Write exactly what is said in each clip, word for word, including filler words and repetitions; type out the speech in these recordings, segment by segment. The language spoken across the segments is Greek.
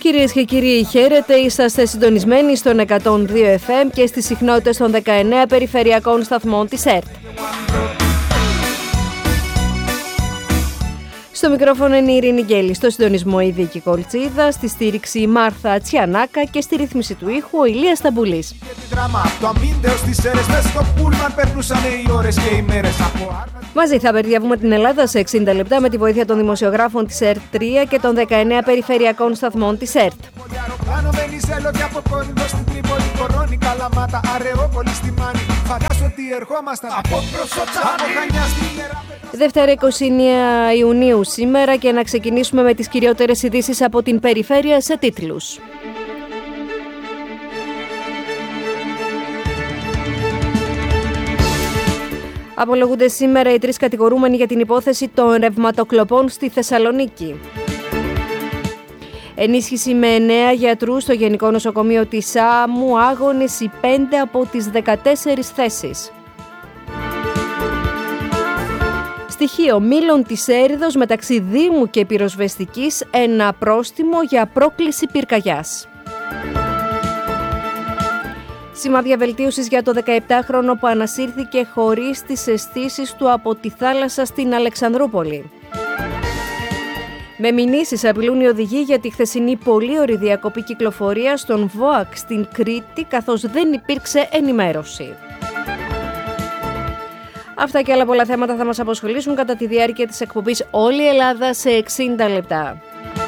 Κυρίες και κύριοι, χαίρετε. Είσαστε συντονισμένοι στον εκατόν δύο εφ εμ και στις συχνότητες των δεκαεννέα περιφερειακών σταθμών της ΕΡΤ. Στο μικρόφωνο είναι η Ειρήνη Γκέλη, στο συντονισμό η Δίκη Κολτσίδα, στη στήριξη η Μάρθα Τσιανάκα και στη ρύθμιση του ήχου ο Ηλίας Σταμπουλής. Μαζί θα περιγεύουμε την Ελλάδα σε εξήντα λεπτά με τη βοήθεια των δημοσιογράφων της ΕΡΤ τρία και των δεκαεννέα περιφερειακών σταθμών της ΕΡΤ. Δευτέρα είκοσι εννέα Ιουνίου σήμερα και να ξεκινήσουμε με τις κυριότερες ειδήσεις από την περιφέρεια σε τίτλους. Απολογούνται σήμερα οι τρεις κατηγορούμενοι για την υπόθεση των ρευματοκλοπών στη Θεσσαλονίκη. Ενίσχυση με εννέα γιατρούς στο Γενικό Νοσοκομείο της Σάμου, άγονες οι πέντε από τις δεκατέσσερις θέσεις. Στοιχείο Μήλων της Έριδος μεταξύ Δήμου και Πυροσβεστικής, ένα πρόστιμο για πρόκληση πυρκαγιάς. Σημάδια βελτίωσης για το δεκαεπτάχρονο που ανασύρθηκε χωρίς τις αισθήσεις του από τη θάλασσα στην Αλεξανδρούπολη. Με μηνύσεις απειλούν οι οδηγοί για τη χθεσινή πολύωρη διακοπή κυκλοφορία στον ΒΟΑΚ στην Κρήτη, καθώς δεν υπήρξε ενημέρωση. Αυτά και άλλα πολλά θέματα θα μας απασχολήσουν κατά τη διάρκεια της εκπομπής Όλη η Ελλάδα σε εξήντα λεπτά.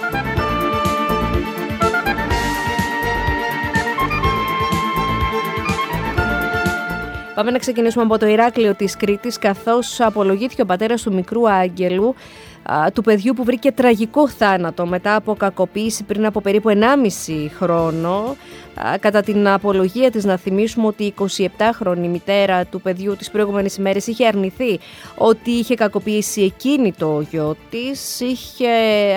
Πάμε να ξεκινήσουμε από το Ηράκλειο της Κρήτης, καθώς απολογήθηκε ο πατέρας του μικρού Άγγελου, του παιδιού που βρήκε τραγικό θάνατο μετά από κακοποίηση πριν από περίπου ενάμιση χρόνο. Κατά την απολογία της να θυμίσουμε ότι η εικοσιεπτάχρονη μητέρα του παιδιού τις προηγούμενες ημέρες είχε αρνηθεί ότι είχε κακοποιήσει εκείνη το γιο της, είχε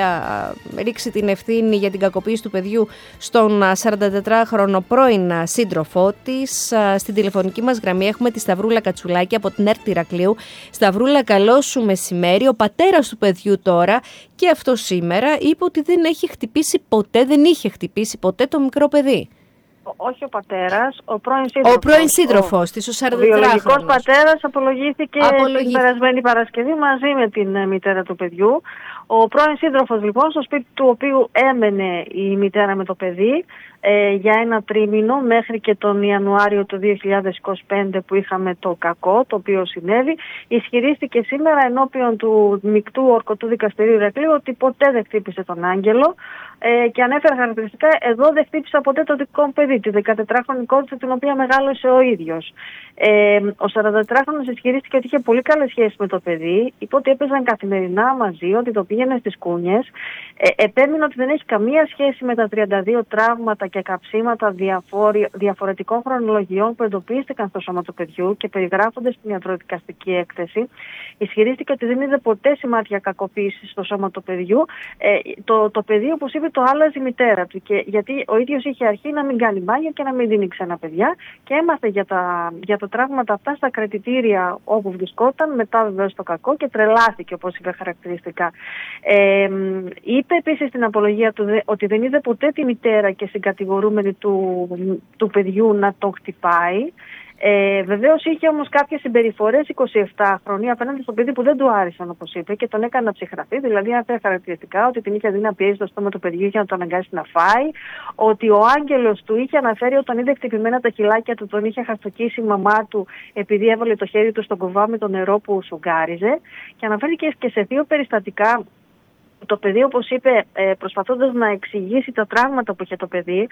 ρίξει την ευθύνη για την κακοποίηση του παιδιού στον σαραντατετράχρονο πρώην σύντροφό της. Στην τηλεφωνική μας γραμμή έχουμε τη Σταυρούλα Κατσουλάκη από την ΕΡΤ Ηρακλείου. Σταυρούλα, καλό σου μεσημέρι. Ο πατέρας του παιδιού τώρα και αυτό σήμερα είπε ότι δεν έχει χτυπήσει ποτέ, δεν είχε χτυπήσει ποτέ το μικρό παιδί. Όχι ο πατέρας, ο πρώην σύντροφος. Ο πρώην σύντροφος της, ο σαραντατετράχρονος. Ο βιολογικός πατέρας απολογήθηκε Απολογή... την περασμένη Παρασκευή μαζί με την μητέρα του παιδιού. Ο πρώην σύντροφος λοιπόν, στο σπίτι του οποίου έμενε η μητέρα με το παιδί ε, για ένα τρίμηνο μέχρι και τον Ιανουάριο του δύο χιλιάδες είκοσι πέντε που είχαμε το κακό το οποίο συνέβη, ισχυρίστηκε σήμερα ενώπιον του μεικτού ορκωτού δικαστηρίου Ηρακλείου ότι ποτέ δεν χτύπησε τον Άγγελο ε, και ανέφερε χαρακτηριστικά: εδώ δεν χτύπησα ποτέ το δικό μου παιδί, τη δεκατετράχρονη κόρη την οποία μεγάλωσε ο ίδιος. Ε, ο σαραντατετράχρονος ισχυρίστηκε ότι είχε πολύ καλές σχέσεις με το παιδί, είπε ότι έπαιζαν καθημερινά μαζί, ότι το πήγαινε στις κούνιες. Ε, επέμεινε ότι δεν έχει καμία σχέση με τα τριάντα δύο τραύματα και καψίματα διαφορι... διαφορετικών χρονολογιών που εντοπίστηκαν στο σώμα του παιδιού και περιγράφονται στην ιατροδικαστική έκθεση. Ισχυρίστηκε ότι δεν είδε ποτέ σημάδια κακοποίησης στο σώμα του παιδιού. Ε, το, το παιδί, όπως είπε, το άλλαζε η μητέρα του. Και, γιατί ο ίδιος είχε αρχίσει να μην κάνει μπάνιο και να μην δίνει ξένα παιδιά και έμαθε για τα, για τα τραύματα αυτά στα κρατητήρια όπου βρισκόταν, μετά βεβαίως το κακό και τρελάθηκε, όπως είπε χαρακτηριστικά. Ε, είπε επίσης στην απολογία του ότι δεν είδε ποτέ τη μητέρα και συγκατηγορούμενη του, του παιδιού να τον χτυπάει. Ε, Βεβαίως είχε όμως κάποιες συμπεριφορές εικοσιεπτάχρονη απέναντι στο παιδί που δεν του άρεσαν, όπως είπε, και τον έκανε να ψυχραθεί. Δηλαδή, αναφέρει χαρακτηριστικά ότι την είχε δει να πιέζει το στόμα του παιδιού για να τον αναγκάσει να φάει. Ότι ο άγγελος του είχε αναφέρει όταν είδε χτυπημένα τα χυλάκια του, τον είχε χαστοκίσει η μαμά του επειδή έβαλε το χέρι του στον κοβά με το νερό που σουγκάριζε. Και αναφέρει και σε δύο περιστατικά. Το παιδί, όπως είπε, προσπαθώντας να εξηγήσει τα τραύματα που είχε το παιδί,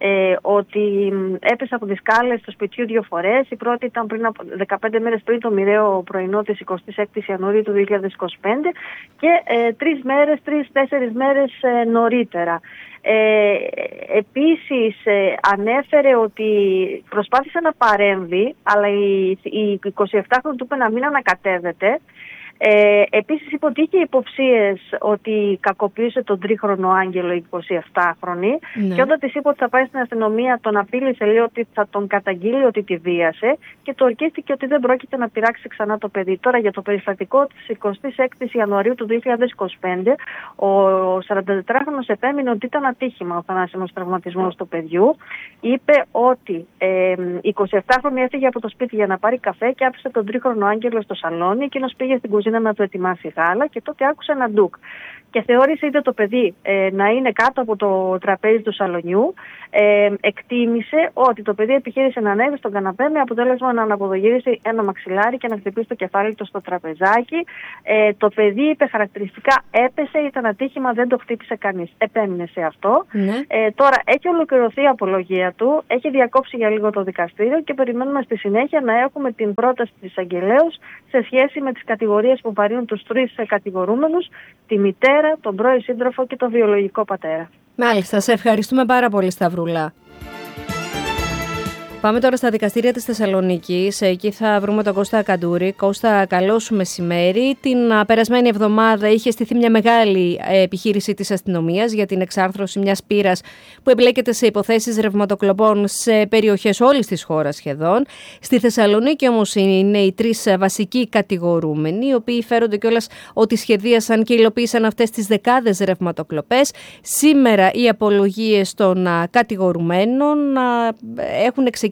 ότι έπεσε από τις σκάλες του σπιτιού δύο φορές. Η πρώτη ήταν πριν από δεκαπέντε μέρες πριν το μοιραίο πρωινό της εικοστή έκτη Ιανουαρίου του δύο χιλιάδες είκοσι πέντε και τρεις μέρες, τρεις-τέσσερις μέρες νωρίτερα. Ε, επίσης ε, ανέφερε ότι προσπάθησε να παρέμβει, αλλά η, η εικοσιεπτάχρονη του είπε να μην ανακατεύεται. Ε, επίσης είπε ότι είχε υποψίες ότι κακοποίησε τον τρίχρονο Άγγελο εικοσιεπτάχρονη, ναι. Και όταν της είπε ότι θα πάει στην αστυνομία, τον απείλησε, λέει ότι θα τον καταγγείλει ότι τη βίασε και του ορκίστηκε ότι δεν πρόκειται να πειράξει ξανά το παιδί. Τώρα για το περιστατικό της εικοστή έκτη Ιανουαρίου του δύο χιλιάδες είκοσι πέντε, ο σαραντατετράχρονος επέμεινε ότι ήταν ατύχημα ο θανάσιμος τραυματισμός του παιδιού. Είπε ότι ε, η εικοσιεπτάχρονη έφυγε από το σπίτι για να πάρει καφέ και άφησε τον τρίχρονο Άγγελο στο σαλόνι. Εκείνος πήγε στην κουζίνα να του ετοιμάσει γάλα και τότε άκουσε ένα ντουκ. Και θεώρησε είτε το παιδί ε, να είναι κάτω από το τραπέζι του σαλονιού. Ε, εκτίμησε ότι το παιδί επιχείρησε να ανέβει στον καναπέ με αποτέλεσμα να αναποδογύρισε ένα μαξιλάρι και να χτυπήσει το κεφάλι του στο τραπεζάκι. Ε, το παιδί, είπε, χαρακτηριστικά έπεσε, ήταν ατύχημα, δεν το χτύπησε κανείς. Επέμεινε σε αυτό. Ναι. Ε, τώρα έχει ολοκληρωθεί η απολογία του, έχει διακόψει για λίγο το δικαστήριο και περιμένουμε στη συνέχεια να έχουμε την πρόταση της εισαγγελέως σε σχέση με τις κατηγορίες που βαρύνουν τους τρεις κατηγορούμενους, τη μητέρα, τον πρώην σύντροφο και τον βιολογικό πατέρα. Μάλιστα, σε ευχαριστούμε πάρα πολύ, Σταυρούλα. Πάμε τώρα στα δικαστήρια της Θεσσαλονίκης. Εκεί θα βρούμε τον Κώστα Καντούρη. Κώστα, καλό σου μεσημέρι. Την περασμένη εβδομάδα είχε στηθεί μια μεγάλη επιχείρηση της αστυνομίας για την εξάρθρωση μιας πύρας που εμπλέκεται σε υποθέσεις ρευματοκλοπών σε περιοχές όλης της χώρας σχεδόν. Στη Θεσσαλονίκη όμως είναι οι τρεις βασικοί κατηγορούμενοι, οι οποίοι φέρονται κιόλας ότι σχεδίασαν και υλοποίησαν αυτές τις δεκάδες ρευματοκλοπές. Σήμερα οι απολογίες των κατηγορουμένων έχουν ξεκινήσει.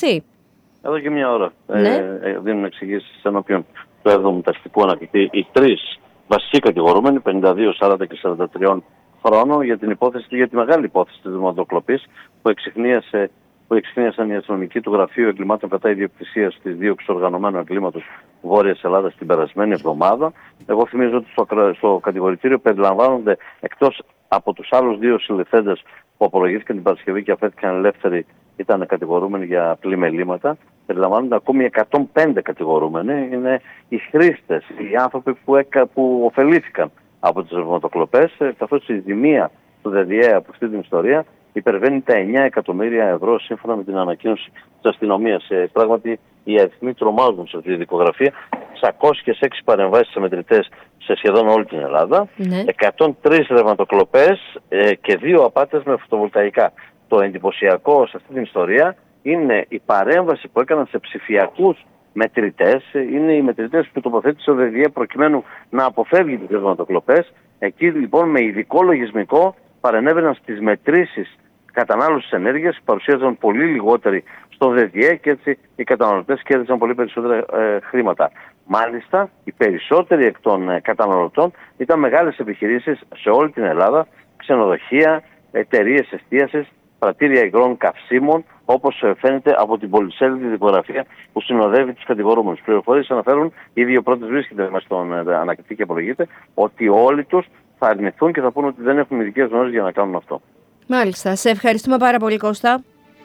Εδώ και μια ώρα ναι. ε, δίνουν εξηγήσεις ενώπιον του έβδομου τακτικού ανακριτή οι τρεις βασικοί κατηγορούμενοι, πενήντα δύο, σαράντα και σαράντα τρία χρόνων, για την υπόθεση και για τη μεγάλη υπόθεση της ρευματοκλοπής που εξηχνίασε που εξηχνίασαν οι αστυνομικοί του Γραφείου Εγκλημάτων κατά ιδιοκτησίας της δίωξης οργανωμένου εγκλήματος Βόρειας Ελλάδας την περασμένη εβδομάδα. Εγώ θυμίζω ότι στο, στο κατηγορητήριο περιλαμβάνονται, εκτός από τους άλλους δύο συλληφθέντες που απολογήθηκαν την Παρασκευή και αφέθηκαν ελεύθεροι, ήταν κατηγορούμενοι για απλή μελήματα, περιλαμβάνονται ακόμη εκατόν πέντε κατηγορούμενοι. Είναι οι χρήστες, οι άνθρωποι που, έκα, που ωφελήθηκαν από τις ρευματοκλοπές, καθώς η ζημία του ΔΔΕ από αυτή την ιστορία υπερβαίνει τα εννιά εκατομμύρια ευρώ σύμφωνα με την ανακοίνωση της αστυνομίας. Ε, πράγματι, οι αριθμοί τρομάζουν σε αυτή τη δικογραφία. εξακόσιες έξι παρεμβάσεις σε μετρητές σε σχεδόν όλη την Ελλάδα, ναι. εκατόν τρεις ρευματοκλοπές ε, και δύο απάτες με φωτοβολταϊκά. Το εντυπωσιακό σε αυτή την ιστορία είναι η παρέμβαση που έκαναν σε ψηφιακούς μετρητές. Είναι οι μετρητές που τοποθέτησε ο ΔΔΕ προκειμένου να αποφεύγει τις ρευματοκλοπές. Εκεί λοιπόν με ειδικό λογισμικό παρενέβαιναν στις μετρήσεις κατανάλωσης ενέργειας, παρουσίαζαν πολύ λιγότεροι στο ΔΔΕ και έτσι οι καταναλωτές κέρδισαν πολύ περισσότερα ε, χρήματα. Μάλιστα, οι περισσότεροι εκ των ε, καταναλωτών ήταν μεγάλες επιχειρήσεις σε όλη την Ελλάδα, ξενοδοχεία, εταιρείες εστίασης, πρατήρια υγρών καυσίμων, όπως φαίνεται από την πολυσέλιδη δικογραφία που συνοδεύει τους κατηγορούμενους. Πληροφορίες αναφέρουν, οι δύο πρώτες βρίσκεται μέσα στον ε, ανακριτή και απολογείται, ότι όλοι τους θα αρνηθούν και θα πούνε ότι δεν έχουν ειδικές γνώσεις για να κάνουν αυτό. Μάλιστα. Σε ευχαριστούμε πάρα πολύ, Κώστα.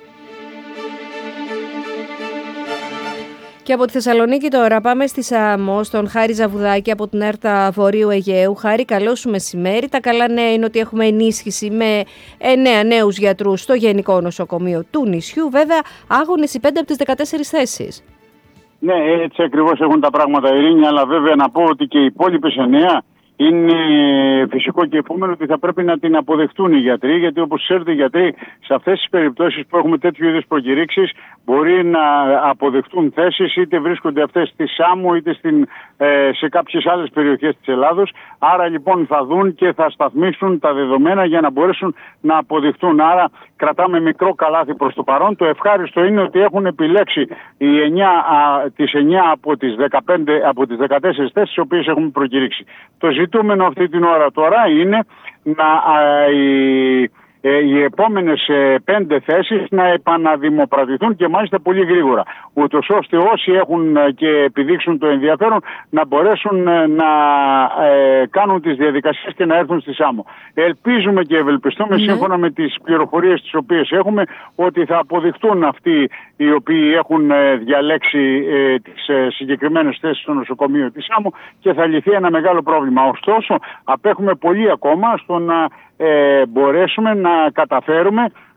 Και από τη Θεσσαλονίκη τώρα πάμε στη Σάμο, στον Χάρη Ζαβουδάκη από την ΕΡΤΑ Βορείου Αιγαίου. Χάρη, καλό σου μεσημέρι. Τα καλά νέα είναι ότι έχουμε ενίσχυση με εννέα νέους γιατρούς στο Γενικό Νοσοκομείο του νησιού. Βέβαια, άγονες οι πέντε από τις δεκατέσσερις θέσεις. Ναι, έτσι ακριβώς έχουν τα πράγματα, Ειρήνη, αλλά βέβαια να πω ότι και οι υπόλοιπες εννέα είναι φυσικό και επόμενο ότι θα πρέπει να την αποδεχτούν οι γιατροί, γιατί όπως ξέρετε οι γιατροί σε αυτές τις περιπτώσεις που έχουμε τέτοιου είδους προκηρύξεις μπορεί να αποδεχτούν θέσεις, είτε βρίσκονται αυτές στη Σάμο είτε στην, ε, σε κάποιες άλλες περιοχές της Ελλάδος. Άρα λοιπόν θα δουν και θα σταθμίσουν τα δεδομένα για να μπορέσουν να αποδεχτούν. Άρα κρατάμε μικρό καλάθι προς το παρόν. Το ευχάριστο είναι ότι έχουν επιλέξει οι εννέα, α, τις εννέα από τις, δεκαπέντε, από τις δεκατέσσερις θέσεις τις οποίες έχουμε προκηρύξει. Το ζητούμενο αυτή την ώρα τώρα είναι να α, οι, ε, οι επόμενες ε, πέντε θέσεις να επαναδημοπρατηθούν και μάλιστα πολύ γρήγορα, ούτως ώστε όσοι έχουν και επιδείξουν το ενδιαφέρον να μπορέσουν ε, να ε, κάνουν τις διαδικασίες και να έρθουν στη Σάμο. Ελπίζουμε και ευελπιστούμε, ναι, σύμφωνα με τις πληροφορίες τις οποίες έχουμε, ότι θα αποδειχτούν αυτοί οι οποίοι έχουν ε, διαλέξει ε, τις ε, συγκεκριμένες θέσεις στο νοσοκομείο της Σάμο και θα λυθεί ένα μεγάλο πρόβλημα. Ωστόσο, απέχουμε πολύ ακόμα στο να ε, μπορέσουμε να καταφέρουμε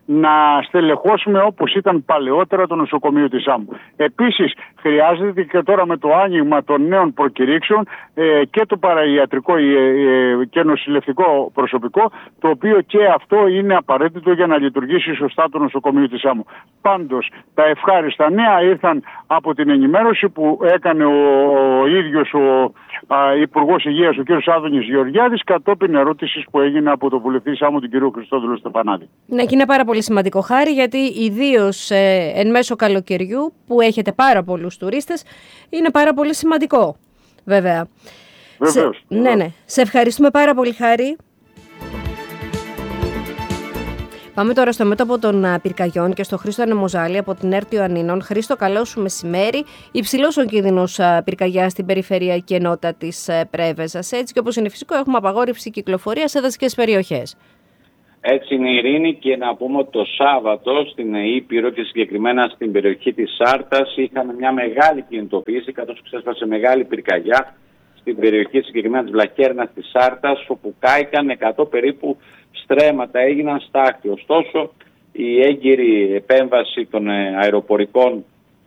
να στελεχώσουμε όπως ήταν παλαιότερα το νοσοκομείο της Σάμου. Επίσης χρειάζεται και τώρα με το άνοιγμα των νέων προκηρύξεων ε, και το παραϊατρικό ε, ε, και νοσηλευτικό προσωπικό, το οποίο και αυτό είναι απαραίτητο για να λειτουργήσει σωστά το νοσοκομείο της Σάμου. Πάντως τα ευχάριστα νέα ήρθαν από την ενημέρωση που έκανε ο, ο ίδιος ο α, Υπουργός Υγείας, ο κ. Άδωνης Γεωργιάδης, κατόπιν ερώτησης που έγινε από τον βουλευτή Σάμου, τον κ. Χριστόδουλο Στεφανάδη. Ναι, και είναι πάρα πολύ σημαντικό, Χάρη, γιατί ιδίως ε, εν μέσω καλοκαιριού που έχετε πάρα πολλούς τουρίστες, είναι πάρα πολύ σημαντικό, βέβαια. Βεβαίως. Σε, ναι, ναι. Σε ευχαριστούμε πάρα πολύ, Χάρη. Πάμε τώρα στο μέτωπο των πυρκαγιών και στο Χρήστο Ανεμοζάλη από την ΕΡΤ Ιωαννίνων. Χρήστο, καλό σου μεσημέρι. Υψηλός ο κίνδυνος πυρκαγιά στην περιφερειακή ενότητα της Πρέβεζας. Έτσι και όπως είναι φυσικό, έχουμε απαγόρευση κυκλοφορίας σε δασικές περιοχές. Έτσι είναι, Ειρήνη, και να πούμε ότι το Σάββατο στην Ήπειρο και συγκεκριμένα στην περιοχή της Σάρτας είχαμε μια μεγάλη κινητοποίηση, καθώς ξέσπασε μεγάλη πυρκαγιά στην περιοχή συγκεκριμένα της Βλακέρνας της Σάρτας, όπου κάηκαν εκατό περίπου στρέμματα, έγιναν στάχτη. Ωστόσο, η έγκυρη επέμβαση των αεροπορικών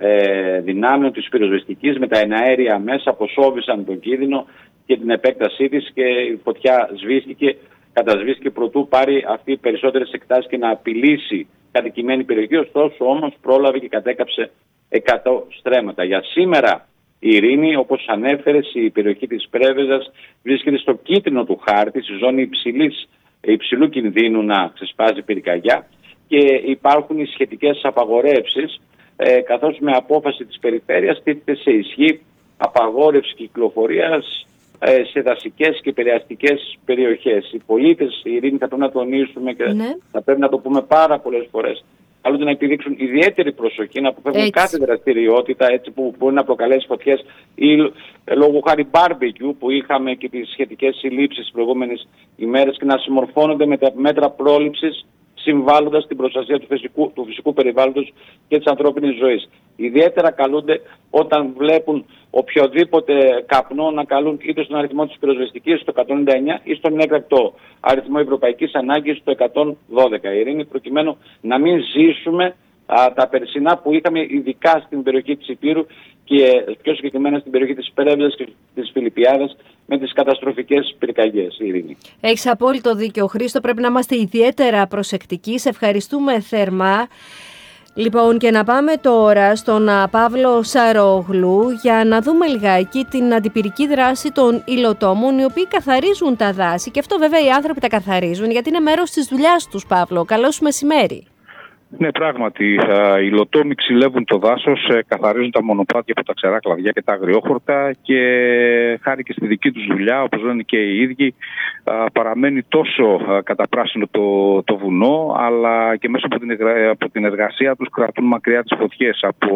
ε, δυνάμεων της πυροσβεστικής με τα εναέρια μέσα αποσόβησαν τον κίνδυνο και την επέκτασή της και η φωτιά σβήστηκε, κατασβήστηκε προτού πάρει αυτή οι περισσότερες εκτάσεις και να απειλήσει κατοικημένη περιοχή. Ωστόσο, όμως, πρόλαβε και κατέκαψε εκατό στρέμματα. Για σήμερα, η Ειρήνη, όπως ανέφερες, η περιοχή της Πρέβεζας βρίσκεται στο κίτρινο του χάρτη, στη ζώνη υψηλής, υψηλού κινδύνου να ξεσπάσει πυρκαγιά, και υπάρχουν οι σχετικές απαγορεύσεις, ε, καθώς με απόφαση της περιφέρειας τίθεται σε ισχύ απαγόρευση κυκλοφορίας ε, σε δασικές και περιαστικές περιοχές. Οι πολίτες, η Ειρήνη, θα πρέπει να τονίσουμε και ναι. θα πρέπει να το πούμε πάρα πολλές φορές, καλούνται να επιδείξουν ιδιαίτερη προσοχή, να αποφεύγουν έτσι κάθε δραστηριότητα έτσι, που μπορεί να προκαλέσει φωτιές ή λόγω χάρη barbecue που είχαμε και τις σχετικές συλλήψεις τις προηγούμενες ημέρες, και να συμμορφώνονται με τα μέτρα πρόληψης, συμβάλλοντας στην προστασία του φυσικού, του φυσικού περιβάλλοντος και της ανθρώπινης ζωής. Ιδιαίτερα καλούνται όταν βλέπουν οποιοδήποτε καπνό να καλούν είτε στον αριθμό της πυροσβεστικής στο εκατόν ενενήντα εννιά ή στον έκτακτο αριθμό ευρωπαϊκής ανάγκης στο εκατόν δώδεκα. Η Ειρήνη, προκειμένου να μην ζήσουμε α, τα περσινά που είχαμε ειδικά στην περιοχή της Υπήρου και πιο συγκεκριμένα στην περιοχή της Πρέβεζας και της Φιλιππιάδας με τις καταστροφικές πυρκαγιές, Ειρήνη. Έχεις απόλυτο δίκιο, Χρήστο. Πρέπει να είμαστε ιδιαίτερα προσεκτικοί. Σε ευχαριστούμε θερμά. Λοιπόν, και να πάμε τώρα στον Παύλο Σαρόγλου για να δούμε λιγάκι την αντιπυρική δράση των υλοτόμων, οι οποίοι καθαρίζουν τα δάση. Και αυτό βέβαια οι άνθρωποι τα καθαρίζουν γιατί είναι μέρος της δουλειάς τους, Παύλο. Καλό σου μεσημέρι. Ναι, πράγματι. Οι υλοτόμοι ξυλεύουν το δάσος, καθαρίζουν τα μονοπάτια από τα ξερά κλαδιά και τα αγριόχορτα, και χάρη και στη δική τους δουλειά, όπως λένε και οι ίδιοι, παραμένει τόσο καταπράσινο το, το βουνό, αλλά και μέσα από την, από την εργασία τους κρατούν μακριά τις φωτιές από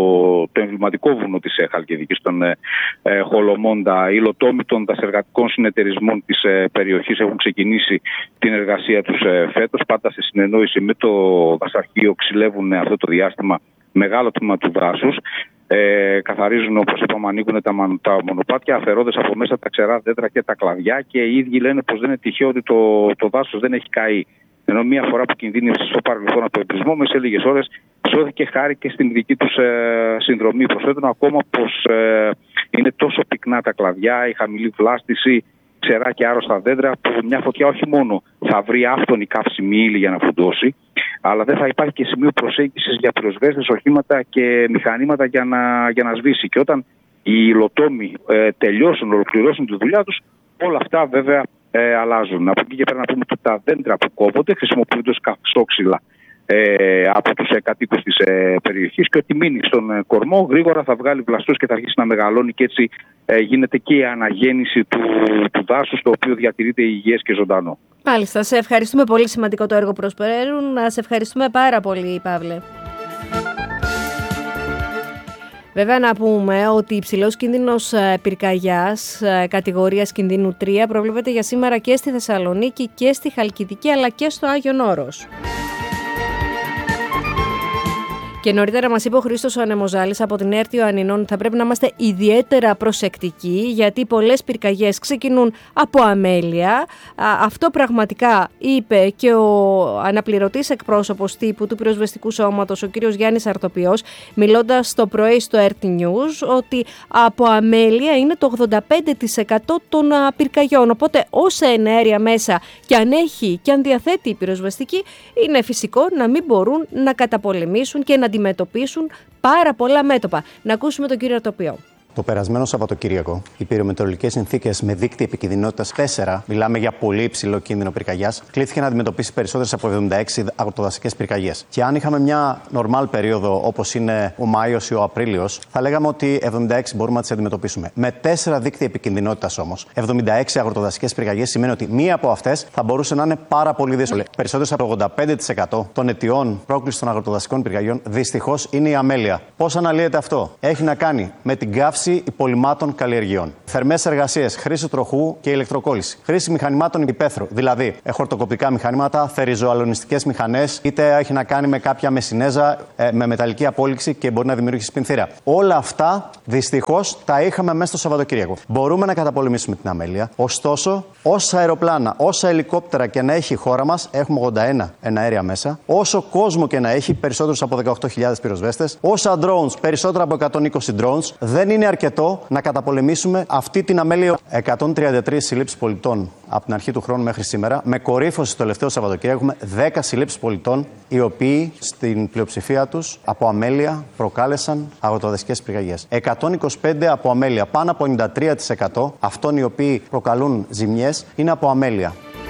το εμβληματικό βουνό της Χαλκιδικής, τον ε, Χολομόντα. Οι υλοτόμοι των δασεργατικών συνεταιρισμών της ε, περιοχής έχουν ξεκινήσει την εργασία τους ε, φέτος, πάντα σε συνεννόηση με το δασαρχείο. Ξυλεύουν αυτό το διάστημα μεγάλο τμήμα του δάσους. Ε, καθαρίζουν, όπως είπαμε, ανοίγουν τα, τα μονοπάτια, αφαιρώντας από μέσα τα ξερά δέντρα και τα κλαδιά, και οι ίδιοι λένε πως δεν είναι τυχαίο ότι το, το δάσος δεν έχει καεί. Ενώ μία φορά που κινδύνευσε στο παρελθόν από εμπρισμό, μέσα σε λίγες ώρες σώθηκε χάρη και στην δική τους ε, συνδρομή. Προσθέτουν ακόμα πως ε, είναι τόσο πυκνά τα κλαδιά, η χαμηλή βλάστηση, ξερά και άρρωστα δέντρα, που μια φωτιά όχι μόνο θα βρει άφθονη καύσιμη ύλη για να φουντώσει, αλλά δεν θα υπάρχει και σημείο προσέγγισης για πυροσβέστες, οχήματα και μηχανήματα για να, για να σβήσει. Και όταν οι υλοτόμοι ε, τελειώσουν, ολοκληρώσουν τη δουλειά τους, όλα αυτά βέβαια ε, αλλάζουν. Από εκεί και πέρα να πούμε ότι τα δέντρα που κόβονται χρησιμοποιούνται ως καυσόξυλα ε, από τους ε, κατοίκους της ε, περιοχής, και ότι μείνει στον ε, κορμό γρήγορα θα βγάλει βλαστούς και θα αρχίσει να μεγαλώνει, και έτσι ε, γίνεται και η αναγέννηση του, του δάσους, το οποίο διατηρείται υγιές και ζωντανό. Μάλιστα, σε ευχαριστούμε πολύ. Σημαντικό το έργο που προσπεραίνουν. Να σε ευχαριστούμε πάρα πολύ, Παύλε. Βέβαια να πούμε ότι υψηλός κίνδυνος πυρκαγιάς κατηγορίας κινδύνου τρία προβλέπεται για σήμερα και στη Θεσσαλονίκη και στη Χαλκιδική, αλλά και στο Άγιον Όρος. Και νωρίτερα μας είπε ο Χρήστος Ανεμοζάλης από την Έρτιο Ιωαννινών ότι θα πρέπει να είμαστε ιδιαίτερα προσεκτικοί, γιατί πολλές πυρκαγιές ξεκινούν από αμέλεια. Αυτό πραγματικά είπε και ο αναπληρωτής εκπρόσωπος τύπου του πυροσβεστικού σώματος, ο κύριος Γιάννης Αρτοπιός, μιλώντας το πρωί στο Ερ Τι News, ότι από αμέλεια είναι το ογδόντα πέντε τοις εκατό των πυρκαγιών. Οπότε όσα εναέρια μέσα και αν έχει και αν διαθέτει η πυροσβεστική, είναι φυσικό να μην μπορούν να καταπολεμήσουν και να αντιμετωπίσουν πάρα πολλά μέτωπα. Να ακούσουμε τον κύριο Αρτοπιό. Το περασμένο Σαββατοκύριακο, οι πυρομετεωρολογικές συνθήκες με δείκτη επικινδυνότητας τέσσερα, μιλάμε για πολύ υψηλό κίνδυνο πυρκαγιάς, κλήθηκε να αντιμετωπίσει περισσότερες από εβδομήντα έξι αγροτοδασικές πυρκαγιές. Και αν είχαμε μια νορμάλ περίοδο όπως είναι ο Μάιος ή ο Απρίλιος, θα λέγαμε ότι εβδομήντα έξι μπορούμε να τις αντιμετωπίσουμε. Με τέσσερα δείκτη επικινδυνότητας όμως, εβδομήντα έξι αγροτοδασικές πυρκαγιές, σημαίνει ότι μία από αυτές θα μπορούσε να είναι πάρα πολύ δύσκολη. Περισσότερες από το ογδόντα πέντε τοις εκατό των αιτιών πρόκλησης των αγροτοδασικών πυρκαγιών δυστυχώς είναι η αμέλεια. Πώς αναλύεται αυτό? Έχει να κάνει με την καύση υπολειμμάτων καλλιεργειών. Θερμές εργασίες, χρήση τροχού και ηλεκτροκόλληση. Χρήση μηχανημάτων υπαίθρου, δηλαδή χορτοκοπτικά μηχανήματα, θεριζοαλωνιστικές μηχανές, είτε έχει να κάνει με κάποια μεσινέζα ε, με μεταλλική απόλυξη και μπορεί να δημιουργήσει πινθήρα. Όλα αυτά δυστυχώς τα είχαμε μέσα στο Σαββατοκύριακο. Μπορούμε να καταπολεμήσουμε την αμέλεια, ωστόσο, όσα αεροπλάνα, όσα ελικόπτερα και να έχει η χώρα μας, έχουμε ογδόντα ένα εναέρια μέσα, όσο κόσμο και να έχει, περισσότερους από δεκαοκτώ χιλιάδες πυροσβέστες, όσα drones, περισσότερα από εκατόν είκοσι drones, δεν είναι αρκετό να καταπολεμήσουμε αυτή την αμέλεια. εκατόν τριάντα τρεις συλλήψεις πολιτών από την αρχή του χρόνου μέχρι σήμερα, με κορύφωση στο τελευταίο Σαββατοκύριακο έχουμε δέκα συλλήψεις πολιτών, οι οποίοι στην πλειοψηφία τους από αμέλεια προκάλεσαν αγροτοδασικές πυρκαγιές. εκατόν είκοσι πέντε από αμέλεια, πάνω από ενενήντα τρία τοις εκατό αυτών οι οποίοι προκαλούν ζημιές είναι από αμέλεια.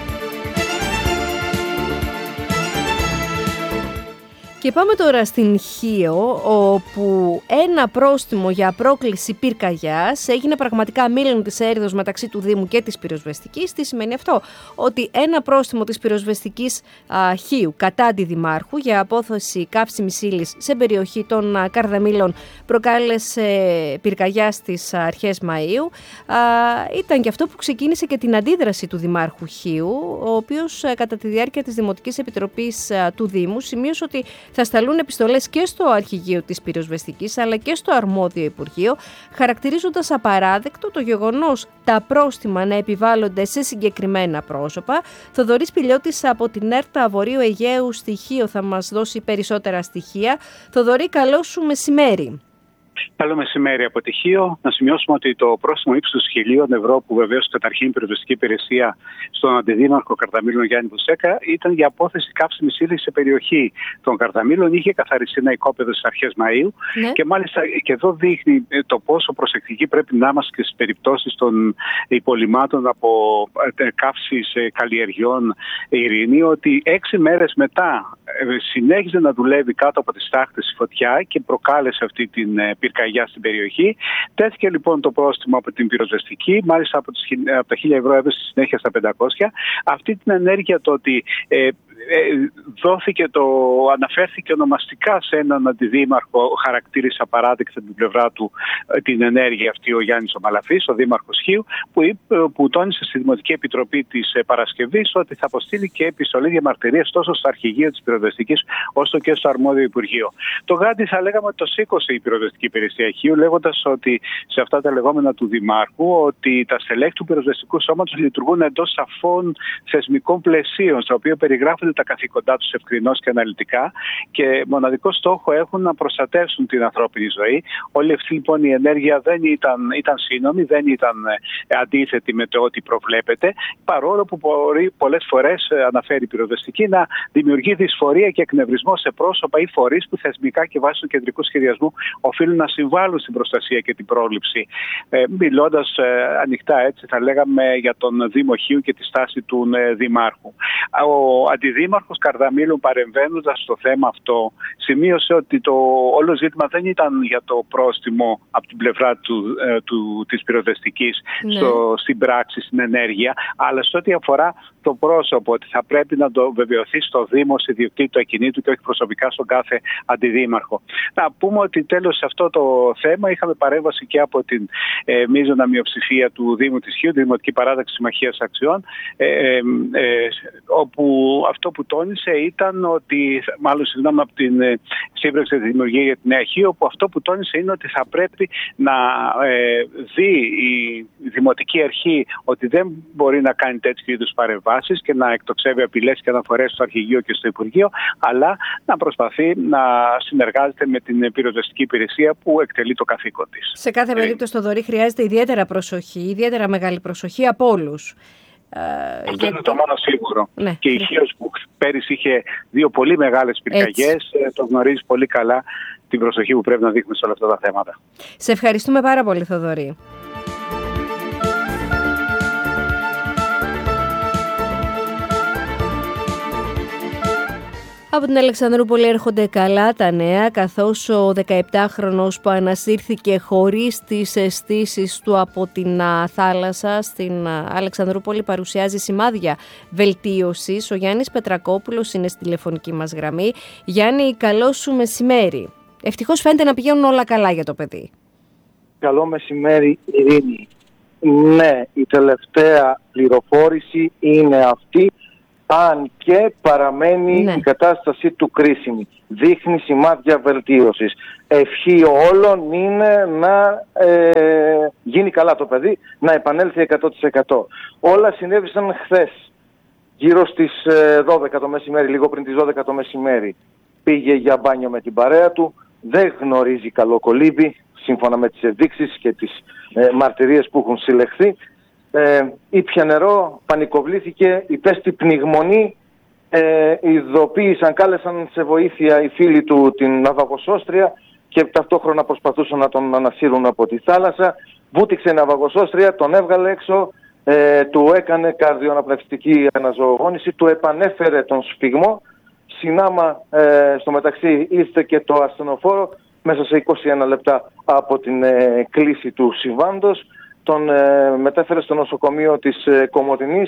Και πάμε τώρα στην Χίο, όπου ένα πρόστιμο για πρόκληση πυρκαγιάς έγινε πραγματικά μήλων της έρηδος μεταξύ του Δήμου και της πυροσβεστικής. Τι σημαίνει αυτό? Ότι ένα πρόστιμο της πυροσβεστικής α, Χίου κατά αντιδημάρχου για απόθεση καύσιμης ύλης σε περιοχή των α, Καρδαμήλων προκάλεσε πυρκαγιά στις αρχές Μαΐου. Α, ήταν και αυτό που ξεκίνησε και την αντίδραση του Δημάρχου Χίου, ο οποίος α, κατά τη διάρκεια της Δημοτικής Επιτροπής α, του Δήμου σημείωσε ότι θα σταλούν επιστολές και στο Αρχηγείο της Πυροσβεστικής αλλά και στο αρμόδιο Υπουργείο, χαρακτηρίζοντας απαράδεκτο το γεγονός τα πρόστιμα να επιβάλλονται σε συγκεκριμένα πρόσωπα. Θοδωρής Πηλιώτης από την ΕΡΤΑ Βορείου Αιγαίου στη Χίο θα μας δώσει περισσότερα στοιχεία. Θοδωρή, καλό σου μεσημέρι. Καλό μεσημέρι από τη Χίο. Να σημειώσουμε ότι το πρόστιμο ύψους χιλίων ευρώ που βεβαίως καταρχήν η πυροσβεστική υπηρεσία στον αντιδήμαρχο Καρδαμήλων Γιάννη Βουσέκα ήταν για απόθεση καύσιμης ύλης σε περιοχή των Καρδαμήλων. Είχε καθαριστεί ένα οικόπεδο στις αρχές Μαΐου ναι. Και μάλιστα και εδώ δείχνει το πόσο προσεκτικοί πρέπει να είμαστε και στις περιπτώσεις των υπολειμμάτων από καύσης καλλιεργιών ειρήνη, ότι έξι μέρες μετά συνέχιζε να δουλεύει κάτω από τις τάχτες η φωτιά και προκάλεσε αυτή την πυρκαγιά στην περιοχή. Τέθηκε λοιπόν το πρόστιμο από την πυροσβεστική, μάλιστα από, τις, από τα χίλια ευρώ έδωσε στη συνέχεια στα πεντακόσια. Αυτή την ενέργεια το ότι ε, ε, δόθηκε το, αναφέρθηκε ονομαστικά σε έναν αντιδήμαρχο, χαρακτήρισε απαράδεκτα την πλευρά του ε, την ενέργεια αυτή ο Γιάννης ο Μαλαφής, ο δήμαρχος Χίου, που, είπε, που τόνισε στη Δημοτική Επιτροπή της ε, Παρασκευής ότι θα αποστείλει και επιστολή διαμαρτυρίας τόσο στο Αρχηγείο της Πυροσβεστικής όσο και στο αρμόδιο Υπουργείο. Το γάντι θα λέγαμε ότι το σήκωσε η Πυροσβεστική Υπηρεσία Χίου, λέγοντας ότι σε αυτά τα λεγόμενα του Δημάρχου ότι τα στελέχη του πυροσβεστικού σώματος λειτουργούν εντός σαφών θεσμικών πλαισίων, στα οποία περιγράφονται τα καθήκοντά τους ευκρινώς και αναλυτικά και μοναδικό στόχο έχουν να προστατεύσουν την ανθρώπινη ζωή. Όλη αυτή λοιπόν η ενέργεια δεν ήταν, ήταν σύνομη, δεν ήταν ε, αντίθετη με το ότι προβλέπεται, παρόλο που μπορεί πολλές φορές ε, αναφέρει η πυροσβεστική να δημιουργεί δυσφορία και εκνευρισμό σε πρόσωπα ή φορείς που θεσμικά και βάσει του κεντρικού σχεδιασμού οφείλουν να συμβάλλουν στην προστασία και την πρόληψη. Ε, μιλώντας ε, ανοιχτά έτσι θα λέγαμε για τον Δήμο Χίου και τη στάση του ε, Δημάρχου. Ο Αντιδήμαρχος Καρδαμήλων, παρεμβαίνοντας στο θέμα αυτό, σημείωσε ότι το όλο ζήτημα δεν ήταν για το πρόστιμο από την πλευρά του, ε, του, της πυροσβεστικής ναι. στο, στην πράξη, στην ενέργεια, αλλά σε ό,τι αφορά το πρόσωπο, ότι θα πρέπει να το βεβαιωθεί στο Δήμο, σε ιδιοκτήτη του ακινήτου και όχι προσωπικά στον κάθε αντιδήμαρχο. Να πούμε ότι τέλος σε αυτό το θέμα είχαμε παρέμβαση και από την ε, μείζωνα μειοψηφία του Δήμου της Χίου, τη Δημοτική Παράταξη Συμμαχίας Αξιών, ε, ε, ε, όπου αυτό που τόνισε ήταν ότι, μάλλον συγγνώμη, από την σύμπραξη τη δημιουργία για την Νέα Χίο, που αυτό που τόνισε είναι ότι θα πρέπει να ε, δει η Δημοτική Αρχή ότι δεν μπορεί να κάνει τέτοιου είδους παρεμβάσεις και να εκτοξεύει απειλές και αναφορές στο Αρχηγείο και στο Υπουργείο, αλλά να προσπαθεί να συνεργάζεται με την πυροσβεστική υπηρεσία που εκτελεί το καθήκον της. Σε κάθε περίπτωση, Θοδωρή, χρειάζεται ιδιαίτερα προσοχή, ιδιαίτερα μεγάλη προσοχή από όλους. Αυτό και είναι το μόνο σίγουρο. Ναι. Και η Χίος που πέρυσι είχε δύο πολύ μεγάλες πυρκαγιές, το γνωρίζει πολύ καλά την προσοχή που πρέπει να δείχνουμε σε όλα αυτά τα θέματα. Σε ευχαριστούμε πάρα πολύ, Θοδωρή. Από την Αλεξανδρούπολη έρχονται καλά τα νέα, καθώς ο δεκαεπτάχρονος που ανασύρθηκε χωρίς τις αισθήσεις του από την θάλασσα στην Αλεξανδρούπολη παρουσιάζει σημάδια βελτίωσης. Ο Γιάννης Πετρακόπουλος είναι στη τηλεφωνική μας γραμμή. Γιάννη, καλό σου μεσημέρι. Ευτυχώς φαίνεται να πηγαίνουν όλα καλά για το παιδί. Καλό μεσημέρι, Ειρήνη. Ναι, η τελευταία πληροφόρηση είναι αυτή, αν και παραμένει ναι. η κατάστασή του κρίσιμη. Δείχνει σημάδια βελτίωσης. Ευχή όλων είναι να ε, γίνει καλά το παιδί, να επανέλθει εκατό τοις εκατό. Όλα συνέβησαν χθες, γύρω στις δώδεκα το μεσημέρι, λίγο πριν τις δώδεκα το μεσημέρι. Πήγε για μπάνιο με την παρέα του, δεν γνωρίζει καλό κολύμπι, σύμφωνα με τις ενδείξεις και τις ε, μαρτυρίες που έχουν συλλεχθεί. Ε, ήπια νερό, πανικοβλήθηκε, υπέστη πνιγμονή, ε, ειδοποίησαν, κάλεσαν σε βοήθεια οι φίλοι του την ναυαγοσώστρια και ταυτόχρονα προσπαθούσαν να τον ανασύρουν από τη θάλασσα. Βούτυξε η ναυαγοσώστρια, τον έβγαλε έξω, ε, του έκανε καρδιοαναπνευστική αναζωογόνηση, του επανέφερε τον σφυγμό. Συνάμα ε, στο μεταξύ ήρθε και το ασθενοφόρο μέσα σε είκοσι ένα λεπτά από την ε, κλίση του συμβάντος. Τον ε, μετέφερε στο νοσοκομείο της ε, Κομοτηνής,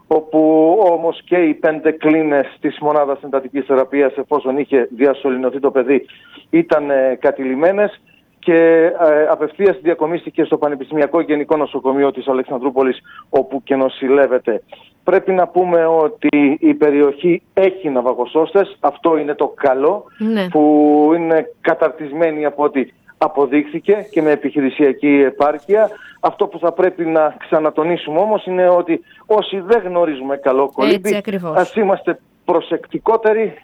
όπου όμως και οι πέντε κλίνες της μονάδας εντατικής θεραπείας, εφόσον είχε διασωληνωθεί το παιδί, ήταν ε, κατηλημμένες και ε, απευθείας διακομίστηκε στο Πανεπιστημιακό Γενικό Νοσοκομείο της Αλεξανδρούπολης, όπου και νοσηλεύεται. Πρέπει να πούμε ότι η περιοχή έχει ναυαγοσώστες, αυτό είναι το καλό, ναι. που είναι καταρτισμένοι από ό,τι αποδείχθηκε και με επιχειρησιακή επάρκεια. Αυτό που θα πρέπει να ξανατονίσουμε όμως είναι ότι όσοι δεν γνωρίζουμε καλό κολύμπι, ας είμαστε προσεκτικότεροι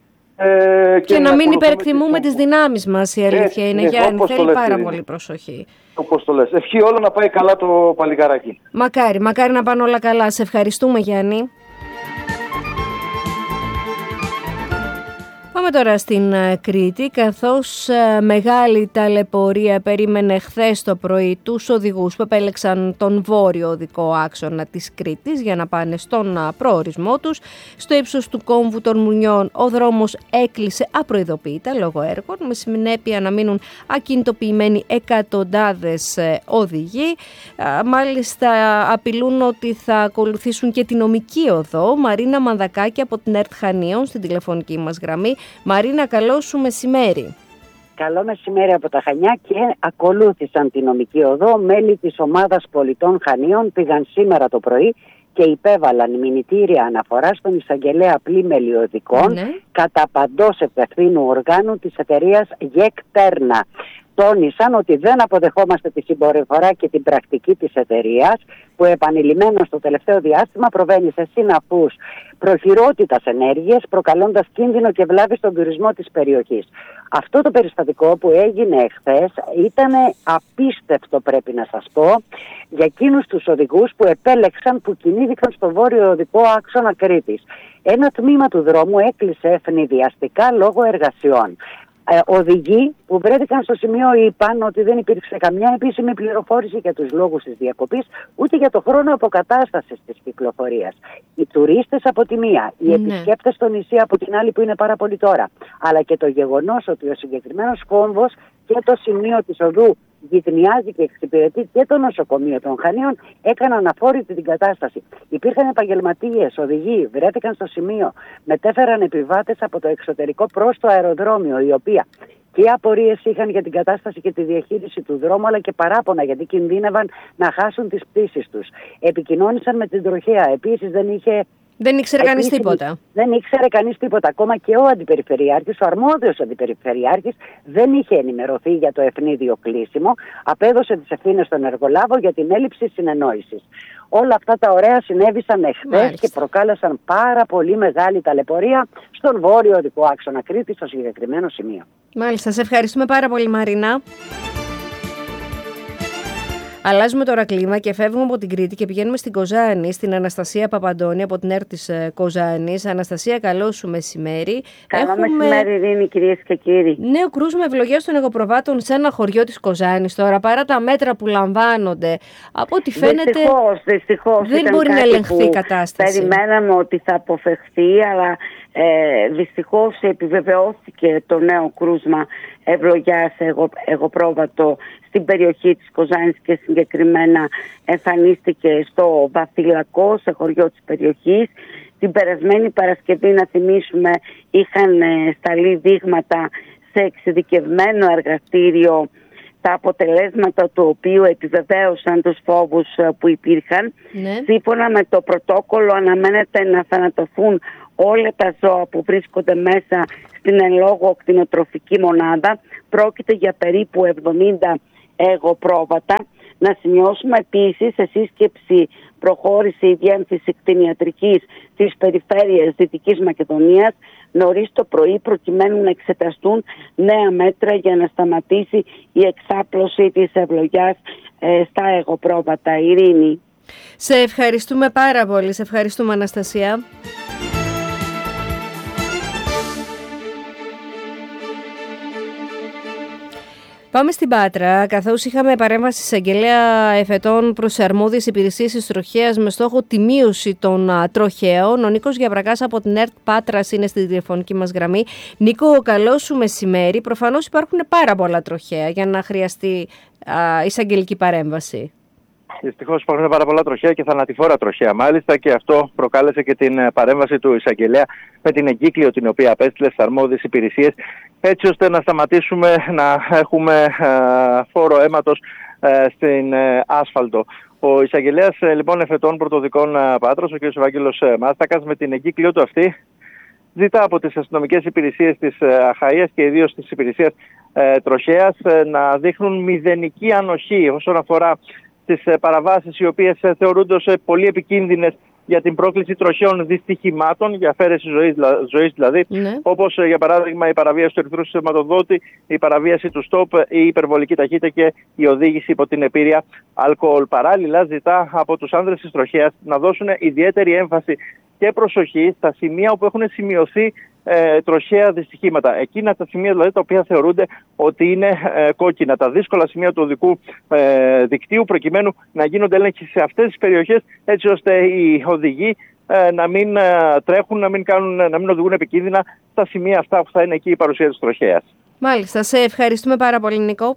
ε, και, και να, να μην υπερεκτιμούμε τις δυνάμεις μας, η αλήθεια Έτσι, είναι, Γιάννη, θέλει λες, πάρα πολύ προσοχή. Όπως το λες. Ευχή όλο να πάει καλά το παλικάράκι. Μακάρι, μακάρι να πάνε όλα καλά. Σε ευχαριστούμε, Γιάννη. Πάμε τώρα στην Κρήτη, καθώς μεγάλη ταλαιπωρία περίμενε χθες το πρωί τους οδηγούς που επέλεξαν τον βόρειο οδικό άξονα της Κρήτης για να πάνε στον προορισμό τους. Στο ύψος του κόμβου των Μουνιών ο δρόμος έκλεισε απροειδοποιητά λόγω έργων, με συνέπεια να μείνουν ακινητοποιημένοι εκατοντάδες οδηγοί. Μάλιστα απειλούν ότι θα ακολουθήσουν και τη νομική οδό. Μαρίνα Μανδακάκη από την ΕΡΤ Χανίων στην τηλεφωνική μας γραμμή. Μαρίνα, καλό σου μεσημέρι. Καλό μεσημέρι από τα Χανιά και ακολούθησαν τη νομική οδό. Μέλη της ομάδας πολιτών Χανίων πήγαν σήμερα το πρωί και υπέβαλαν μηνυτήρια αναφορά στον εισαγγελέα πλήμελη οδικών ναι. κατά παντός ευθύνου οργάνου της εταιρείας ΓΕΚ Τέρνα. Τόνισαν ότι δεν αποδεχόμαστε τη συμπεριφορά και την πρακτική της εταιρείας που επανειλημμένα στο τελευταίο διάστημα προβαίνει σε συναφούς προχειρότητας ενέργειες, προκαλώντας κίνδυνο και βλάβη στον τουρισμό της περιοχής. Αυτό το περιστατικό που έγινε εχθές ήταν απίστευτο, πρέπει να σας πω, για εκείνους τους οδηγούς που επέλεξαν, που κινήθηκαν στο βόρειο οδικό άξονα Κρήτης. Ένα τμήμα του δρόμου έκλεισε ευνηδιαστικά λόγω εργασιών. Ε, οδηγοί που βρέθηκαν στο σημείο είπαν ότι δεν υπήρξε καμιά επίσημη πληροφόρηση για τους λόγους της διακοπής, ούτε για το χρόνο αποκατάστασης της κυκλοφορίας. Οι τουρίστες από τη μία, οι ναι. επισκέπτες στο νησί από την άλλη που είναι πάρα πολύ τώρα, αλλά και το γεγονός ότι ο συγκεκριμένος κόμβος και το σημείο της οδού γειτονιάζει και εξυπηρετεί και το νοσοκομείο των Χανίων, έκαναν αφόρητη την κατάσταση. Υπήρχαν επαγγελματίες, οδηγοί, βρέθηκαν στο σημείο, μετέφεραν επιβάτες από το εξωτερικό προς το αεροδρόμιο, οι οποίοι και απορίες είχαν για την κατάσταση και τη διαχείριση του δρόμου, αλλά και παράπονα γιατί κινδύνευαν να χάσουν τις πτήσεις τους. Επικοινώνησαν με την τροχέα. Επίσης δεν είχε Δεν ήξερε κανείς τίποτα. Δεν ήξερε κανείς τίποτα. Ακόμα και ο αντιπεριφερειάρχης, ο αρμόδιος αντιπεριφερειάρχης, δεν είχε ενημερωθεί για το ευνίδιο κλείσιμο. Απέδωσε τις ευθύνες στον εργολάβο για την έλλειψη συνεννόησης. Όλα αυτά τα ωραία συνέβησαν εχθές και προκάλεσαν πάρα πολύ μεγάλη ταλαιπωρία στον βόρειο οδικό άξονα Κρήτης, στο συγκεκριμένο σημείο. Μάλιστα, σε ευχαριστούμε πάρα πολύ, Μαρίνα. Αλλάζουμε τώρα κλίμα και φεύγουμε από την Κρήτη και πηγαίνουμε στην Κοζάνη, στην Αναστασία Παπαντώνη από την ΕΡΤ της Κοζάνης. Αναστασία, καλό σου μεσημέρι. Καλό Έχουμε... μεσημέρι, Ειρήνη, κυρίες και κύριοι. Νέο κρούσμα ευλογίας των εγωπροβάτων σε ένα χωριό της Κοζάνης τώρα, παρά τα μέτρα που λαμβάνονται. Από ό,τι φαίνεται δυστυχώς, δυστυχώς, δεν μπορεί να ελεγχθεί η κατάσταση. Περιμέναμε ότι θα αποφευχθεί, αλλά ε, δυστυχώς επιβεβαιώθηκε το νέο κρούσμα ευλογιάς εγω, εγωπρόβατο στην περιοχή της Κοζάνης και συγκεκριμένα εμφανίστηκε στο Βαθυλακό, σε χωριό της περιοχής. Την περασμένη Παρασκευή, να θυμίσουμε, είχαν σταλεί δείγματα σε εξειδικευμένο εργαστήριο, τα αποτελέσματα του οποίου επιβεβαίωσαν τους φόβους που υπήρχαν. Ναι. Σύμφωνα με το πρωτόκολλο αναμένεται να θανατωθούν όλα τα ζώα που βρίσκονται μέσα στην εν λόγω κτηνοτροφική μονάδα. Πρόκειται για περίπου εβδομήντα εγωπρόβατα. Να σημειώσουμε επίσης, σε σύσκεψη προχώρησε η Διεύθυνση Κτηνιατρικής της Περιφέρειας Δυτικής Μακεδονίας νωρίς το πρωί, προκειμένου να εξεταστούν νέα μέτρα για να σταματήσει η εξάπλωση της ευλογιάς ε, στα εγωπρόβατα. Ειρήνη. Σε ευχαριστούμε πάρα πολύ. Σε ευχαριστούμε, Αναστασία. Πάμε στην Πάτρα, καθώς είχαμε παρέμβαση εισαγγελέα εφετών προς αρμόδιες υπηρεσίες της τροχέας με στόχο τη μείωση των α, τροχαίων. Ο Νίκος Γιαβρακάς από την ΕΡΤ Πάτρας είναι στη τηλεφωνική μας γραμμή. Νίκο, καλό σου μεσημέρι. Προφανώς υπάρχουν πάρα πολλά τροχαία για να χρειαστεί α, εισαγγελική παρέμβαση. Δυστυχώς υπάρχουν πάρα πολλά τροχαία και θανατηφόρα τροχαία μάλιστα, και αυτό προκάλεσε και την παρέμβαση του εισαγγελέα με την εγκύκλιο την οποία απέστειλε στις αρμόδιες υπηρεσίες, έτσι ώστε να σταματήσουμε να έχουμε φόρο αίματος στην άσφαλτο. Ο εισαγγελέας λοιπόν εφετών πρωτοδικών Πάτρος, ο κ. Ευάγγελος Μάστακας, με την εγκύκλιο του αυτή ζητά από τις αστυνομικές υπηρεσίες της Αχαΐας και ιδίως της υπηρεσίας τροχέας να δείχνουν μηδενική ανοχή όσον αφορά τις παραβάσεις οι οποίες θεωρούνται ως πολύ επικίνδυνες για την πρόκληση τροχαίων δυστυχημάτων, για αφαίρεση ζωής, ζωής δηλαδή, ναι. όπως για παράδειγμα η παραβίαση του ερυθρού σηματοδότη, η παραβίαση του στόπ, η υπερβολική ταχύτητα και η οδήγηση υπό την επίρρεια αλκοόλ. Παράλληλα, ζητά από τους άνδρες της τροχέας να δώσουν ιδιαίτερη έμφαση και προσοχή στα σημεία όπου έχουν σημειωθεί ε, τροχαία δυστυχήματα. Εκείνα τα σημεία δηλαδή τα οποία θεωρούνται ότι είναι ε, κόκκινα, τα δύσκολα σημεία του οδικού ε, δικτύου, προκειμένου να γίνονται έλεγχοι σε αυτές τις περιοχές, έτσι ώστε οι οδηγοί ε, να μην ε, τρέχουν, να μην, κάνουν, να μην οδηγούν επικίνδυνα στα σημεία αυτά που θα είναι εκεί η παρουσία της τροχέας. Μάλιστα, σε ευχαριστούμε πάρα πολύ, Νικό.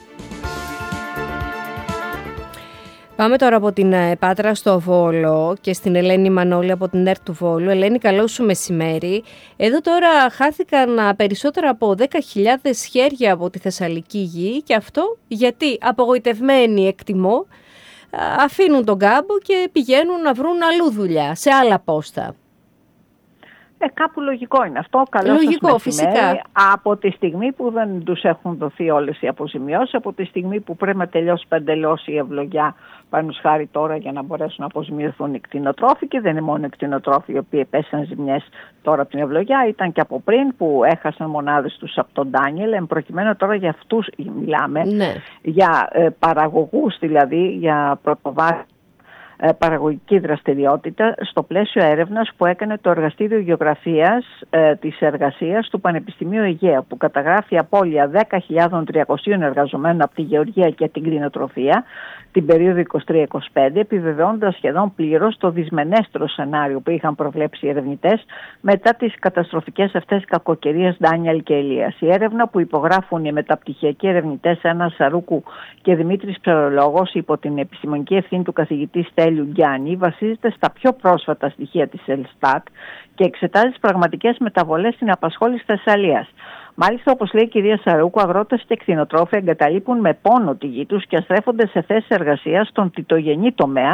Πάμε τώρα από την Πάτρα στο Βόλο και στην Ελένη Μανώλη από την ΕΡΤ του Βόλου. Ελένη, καλό σου μεσημέρι. Εδώ τώρα χάθηκαν περισσότερα από δέκα χιλιάδες χέρια από τη Θεσσαλική γη, και αυτό γιατί απογοητευμένοι, εκτιμώ, αφήνουν τον κάμπο και πηγαίνουν να βρουν αλλού δουλειά, σε άλλα πόστα. Ε, κάπου λογικό είναι αυτό. Καλό λογικό, σας φυσικά. Από τη στιγμή που δεν τους έχουν δοθεί όλες οι αποζημιώσεις, από τη στιγμή που πρέπει να τελειώσει πεντελώς η ευλογιά, πάνω χάρη τώρα, για να μπορέσουν να αποζημιωθούν οι κτηνοτρόφοι, και δεν είναι μόνο οι κτηνοτρόφοι οι οποίοι πέσαν ζημιές τώρα από την ευλογιά, ήταν και από πριν που έχασαν μονάδες τους από τον Ντάνιελ. Εν προκειμένου τώρα για αυτούς μιλάμε, ναι. για ε, παραγωγούς δηλαδή, για πρωτοβάθμια παραγωγική δραστηριότητα στο πλαίσιο έρευνας που έκανε το Εργαστήριο Γεωγραφίας ε, της Εργασίας του Πανεπιστημίου Αιγαία, που καταγράφει απώλεια δέκα χιλιάδες τριακόσιων εργαζομένων από τη γεωργία και την κτηνοτροφία την περίοδο είκοσι τρία είκοσι πέντε, επιβεβαιώντας σχεδόν πλήρως το δυσμενέστερο σενάριο που είχαν προβλέψει οι ερευνητές μετά τις καταστροφικές αυτές κακοκαιρίες Ντάνιελ και Ελίας. Η έρευνα που υπογράφουν οι μεταπτυχιακοί ερευνητές Άννα Σαρούκου και Δημήτρης Ψαρολόγος υπό την επιστημονική ευθύνη του καθηγητή Στέλιου Γκιάννη βασίζεται στα πιο πρόσφατα στοιχεία της Ελστάτ και εξετάζει τις πραγματικές μεταβολές στην απασχόληση της Θεσσαλίας. Μάλιστα, όπως λέει η κυρία Σαρούκου, αγρότες και κτηνοτρόφοι εγκαταλείπουν με πόνο τη γη τους και αστρέφονται σε θέσεις εργασίας στον τιτογενή τομέα,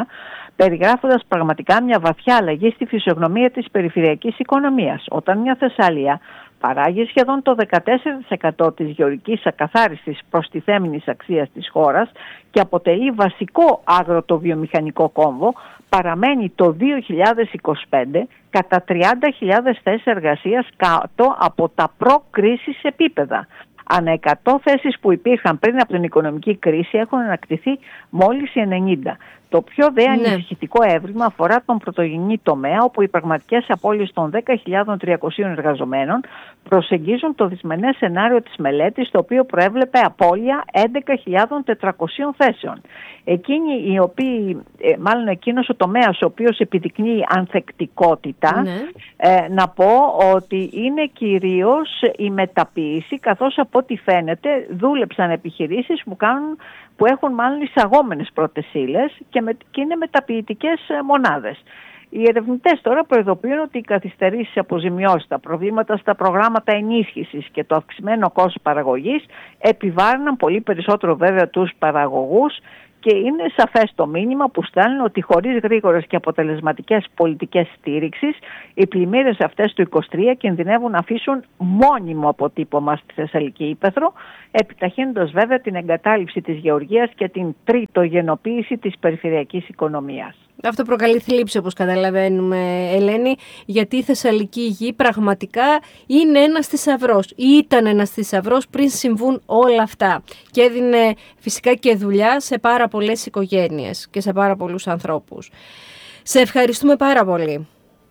περιγράφοντας πραγματικά μια βαθιά αλλαγή στη φυσιογνωμία της περιφερειακής οικονομίας. Όταν μια Θεσσαλία παράγει σχεδόν το δεκατέσσερα τοις εκατό της γεωργικής ακαθάριστης προστιθέμενης αξίας της χώρας και αποτελεί βασικό αγροτοβιομηχανικό κόμβο, παραμένει το δύο χιλιάδες είκοσι πέντε κατά τριάντα χιλιάδες θέσεις εργασίας κάτω από τα προ-κρίσης επίπεδα. Ανά εκατό θέσεις που υπήρχαν πριν από την οικονομική κρίση έχουν ανακτηθεί μόλις οι ενενήντα. Το πιο δε ανησυχητικό έβριμα αφορά τον πρωτογενή τομέα, όπου οι πραγματικές απώλειες των δέκα χιλιάδες τριακοσίων εργαζομένων προσεγγίζουν το δυσμενές σενάριο της μελέτης, το οποίο προέβλεπε απώλεια έντεκα χιλιάδες τετρακοσίων θέσεων. Εκείνοι οι οποίοι, μάλλον εκείνος ο τομέας ο οποίος επιδεικνύει ανθεκτικότητα, ναι. ε, να πω ότι είναι κυρίως η μεταποίηση, καθώς από ό,τι φαίνεται δούλεψαν επιχειρήσεις που κάνουν που έχουν μάλλον εισαγόμενες πρώτες ύλες και, με, και είναι μεταποιητικές μονάδες. Οι ερευνητές τώρα προειδοποιούν ότι οι καθυστερήσεις αποζημιώσεις, τα προβλήματα στα προγράμματα ενίσχυσης και το αυξημένο κόστος παραγωγής επιβάρυναν πολύ περισσότερο βέβαια τους παραγωγούς, και είναι σαφές το μήνυμα που στέλνουν ότι χωρίς γρήγορες και αποτελεσματικές πολιτικές στήριξης, οι πλημμύρες αυτές του είκοσι τρία κινδυνεύουν να αφήσουν μόνιμο αποτύπωμα στη Θεσσαλική Ύπαιθρο, επιταχύνοντας βέβαια την εγκατάλειψη της γεωργίας και την τριτογενοποίηση της περιφερειακής οικονομίας. Αυτό προκαλεί θλίψη, όπως καταλαβαίνουμε, Ελένη, γιατί η Θεσσαλική γη πραγματικά είναι ένας θησαυρός ή ήταν ένας θησαυρός πριν συμβούν όλα αυτά. Και έδινε φυσικά και δουλειά σε πάρα πολλές οικογένειες και σε πάρα πολλούς ανθρώπους. Σε ευχαριστούμε πάρα πολύ.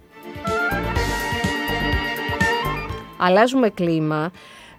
Αλλάζουμε κλίμα.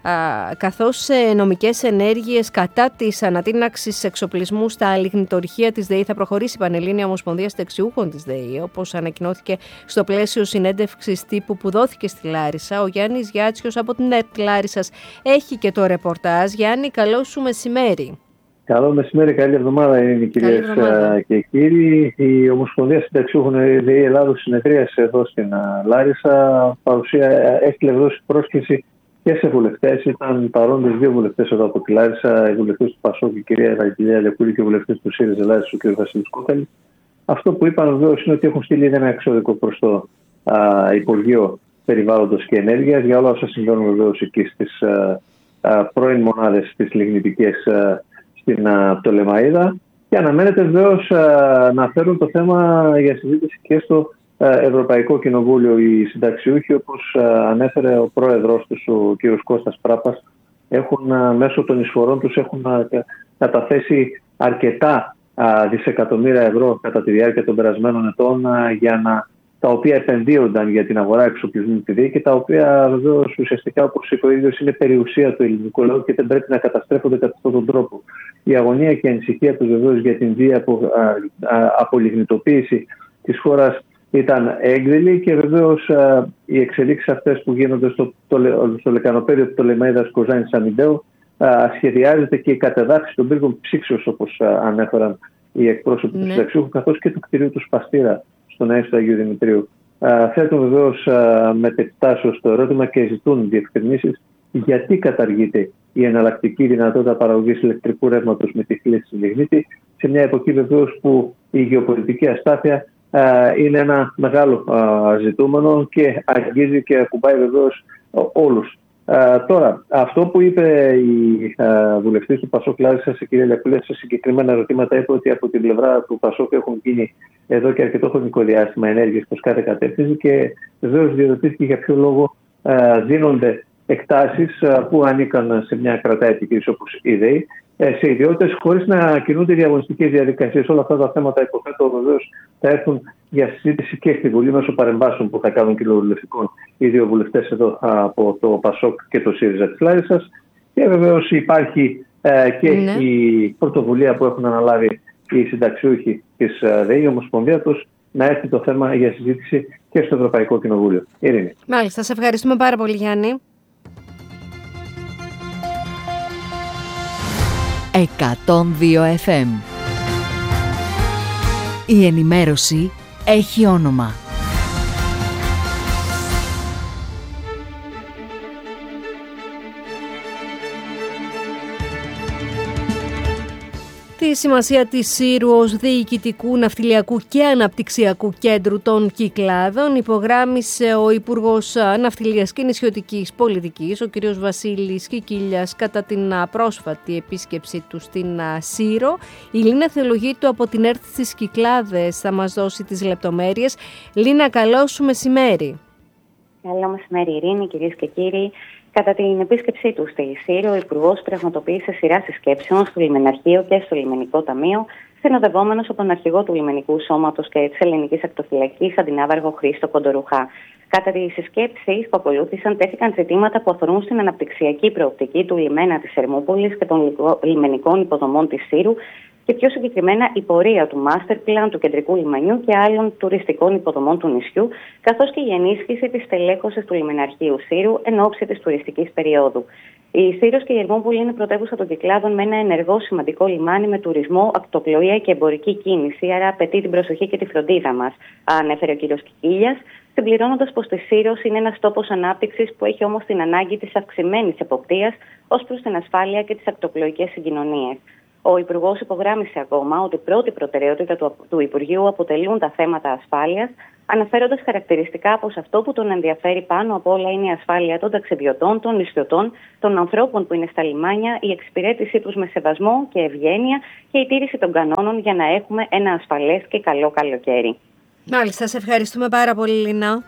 Καθώς νομικές ενέργειες κατά της ανατείναξης εξοπλισμού στα λιγνητορυχεία της ΔΕΗ θα προχωρήσει η Πανελλήνια Ομοσπονδία Συνταξιούχων της ΔΕΗ, όπως ανακοινώθηκε στο πλαίσιο συνέντευξης τύπου που δόθηκε στη Λάρισα. Ο Γιάννης Γιάτσιος από την ΕΡΤ Λάρισσας έχει και το ρεπορτάζ. Γιάννη, καλό σου μεσημέρι. Καλό μεσημέρι, καλή εβδομάδα είναι οι κυρίες και κύριοι. Η Ομοσπονδία Συνταξιούχων ΔΕΗ Ελλάδος συνεδρίασε εδώ στην Λάρισα. Παρουσία, έχει δώσει πρόσκληση και σε βουλευτές. Ήταν παρόντες δύο βουλευτές εδώ από τη Λάρισα, οι βουλευτές του ΠΑΣΟΚ, η κυρία Ευαγγελία Λεκούλη, και οι βουλευτές του ΣΥΡΙΖΑ Λάρισα, ο κ. Βασίλης Κούκαλη. Αυτό που είπαν βεβαίως είναι ότι έχουν στείλει ένα εξώδικο προς το α, Υπουργείο Περιβάλλοντος και Ενέργειας για όλα όσα συμβαίνουν βεβαίως εκεί στις α, α, πρώην μονάδες της λιγνητικές α, στην α, Πτολεμαΐδα, και αναμένεται βεβαίως να φέρουν το θέμα για συζήτηση και στο Ευρωπαϊκό Κοινοβούλιο. Οι συνταξιούχοι, όπως ανέφερε ο πρόεδρος τους, ο κ. Κώστας Πράπας, έχουν μέσω των εισφορών τους έχουν καταθέσει αρκετά δισεκατομμύρια ευρώ κατά τη διάρκεια των περασμένων ετών, για να, τα οποία επενδύονταν για την αγορά εξοπλισμού τη ΔΕΗ και τα οποία βεβαίως ουσιαστικά, όπως είπε ο ίδιος, είναι περιουσία του ελληνικού λαού και δεν πρέπει να καταστρέφονται κατά αυτόν τον τρόπο. Η αγωνία και η ανησυχία τους βεβαίως για την βία απο, απολιγνητοποίηση της χώρας ήταν έγκριλη, και βεβαίως α, οι εξελίξεις αυτές που γίνονται στο, το, στο λεκανοπέδιο του Πτολεμαΐδας Κοζάνης Αμυντέου, σχεδιάζεται και η κατεδάφιση των πύργων ψήξεως, όπως α, ανέφεραν οι εκπρόσωποι ναι. του συνταξιούχου, καθώς και του κτηρίου του Σπαστήρα στον Αίσθητο Αγίου Δημητρίου. Α, θέτουν βεβαίως με τετάσεως το ερώτημα και ζητούν διευκρινήσεις γιατί καταργείται η εναλλακτική δυνατότητα παραγωγής ηλεκτρικού ρεύματος με τη χρήση της λιγνίτη, σε μια εποχή βεβαίως που η γεωπολιτική αστάθεια είναι ένα μεγάλο ζητούμενο και αγγίζει και ακουμπάει βεβαίως όλους. Τώρα, αυτό που είπε η βουλευτής του ΠΑΣΟΚ Λάρισσας, η κυρία Λιακούλη, σε συγκεκριμένα ερωτήματα, είπε ότι από την πλευρά του ΠΑΣΟΚ έχουν γίνει εδώ και αρκετό χρονικό διάστημα ενέργειες προς κάθε κατεύθυνση, και βεβαίως διερωτήθηκε για ποιο λόγο δίνονται εκτάσεις που ανήκαν σε μια κρατάα επιχείρηση όπως η ΔΕΗ σε ιδιώτες, χωρίς να κινούνται διαγωνιστικές διαδικασίες. Όλα αυτά τα θέματα, υποθέτω, βεβαίως θα έρθουν για συζήτηση και στη Βουλή μέσω παρεμβάσεων που θα κάνουν κοινοβουλευτικών οι δύο βουλευτές εδώ από το ΠΑΣΟΚ και το ΣΥΡΙΖΑ της Λάρισσας. Και βεβαίως υπάρχει ε, και ναι. η πρωτοβουλία που έχουν αναλάβει οι συνταξιούχοι της ΔΕΗ, η Ομοσπονδία τους, να έρθει το θέμα για συζήτηση και στο Ευρωπαϊκό Κοινοβούλιο. Ειρήνη. Μάλιστα, σε ευχαριστούμε πάρα πολύ, Γιάννη. εκατόν δύο εφ εμ. Η ενημέρωση έχει όνομα. Τη σημασία της Σύρου ως διοικητικού, ναυτιλιακού και αναπτυξιακού κέντρου των Κυκλάδων υπογράμμισε ο Υπουργός Ναυτιλίας και Νησιωτικής Πολιτικής, ο κ. Βασίλης Κικίλιας, κατά την πρόσφατη επίσκεψή του στην Σύρο. Η Λίνα Θεολογίτου από την ΕΡΤ στις Κυκλάδες θα μας δώσει τις λεπτομέρειες. Λίνα, καλό σου μεσημέρι. Καλό μεσημέρι, Ειρήνη, κυρίες και κύριοι. Κατά την επίσκεψή του στη Σύρο, ο Υπουργός πραγματοποίησε σειρά συσκέψεων στο Λιμεναρχείο και στο Λιμενικό Ταμείο, συνοδευόμενος από τον αρχηγό του Λιμενικού Σώματος και της Ελληνικής Ακτοφυλακής, αντινάβαργο Χρήστο Κοντορουχά. Κατά τις συσκέψεις που ακολούθησαν, τέθηκαν ζητήματα που αφορούν στην αναπτυξιακή προοπτική του λιμένα της Ερμούπολης και των λιμενικών υποδομών της Σύρου, και πιο συγκεκριμένα η πορεία του master plan του κεντρικού λιμανιού και άλλων τουριστικών υποδομών του νησιού, καθώς και η ενίσχυση της στελέχωσης του λιμεναρχείου Σύρου εν ώψη της τουριστικής περίοδου. Η Σύρος και η Ερμούπολη είναι πρωτεύουσα των Κυκλάδων με ένα ενεργό σημαντικό λιμάνι με τουρισμό, ακτοπλοεία και εμπορική κίνηση, άρα απαιτεί την προσοχή και τη φροντίδα μας, ανέφερε ο κ. Κικίλιας, συμπληρώνοντας πως τη Σύρος είναι ένας τόπος ανάπτυξης που έχει όμως την ανάγκη της αυξημένης εποπτείας ως προς την ασφάλεια και τις ακτοπλοϊκές συγκοινωνίες. Ο Υπουργός υπογράμμισε ακόμα ότι πρώτη προτεραιότητα του, του Υπουργείου αποτελούν τα θέματα ασφάλειας, αναφέροντας χαρακτηριστικά πως αυτό που τον ενδιαφέρει πάνω απ' όλα είναι η ασφάλεια των ταξιδιωτών, των νησιωτών, των ανθρώπων που είναι στα λιμάνια, η εξυπηρέτησή τους με σεβασμό και ευγένεια και η τήρηση των κανόνων για να έχουμε ένα ασφαλές και καλό καλοκαίρι. Μάλιστα, σε ευχαριστούμε πάρα πολύ, Λίνα.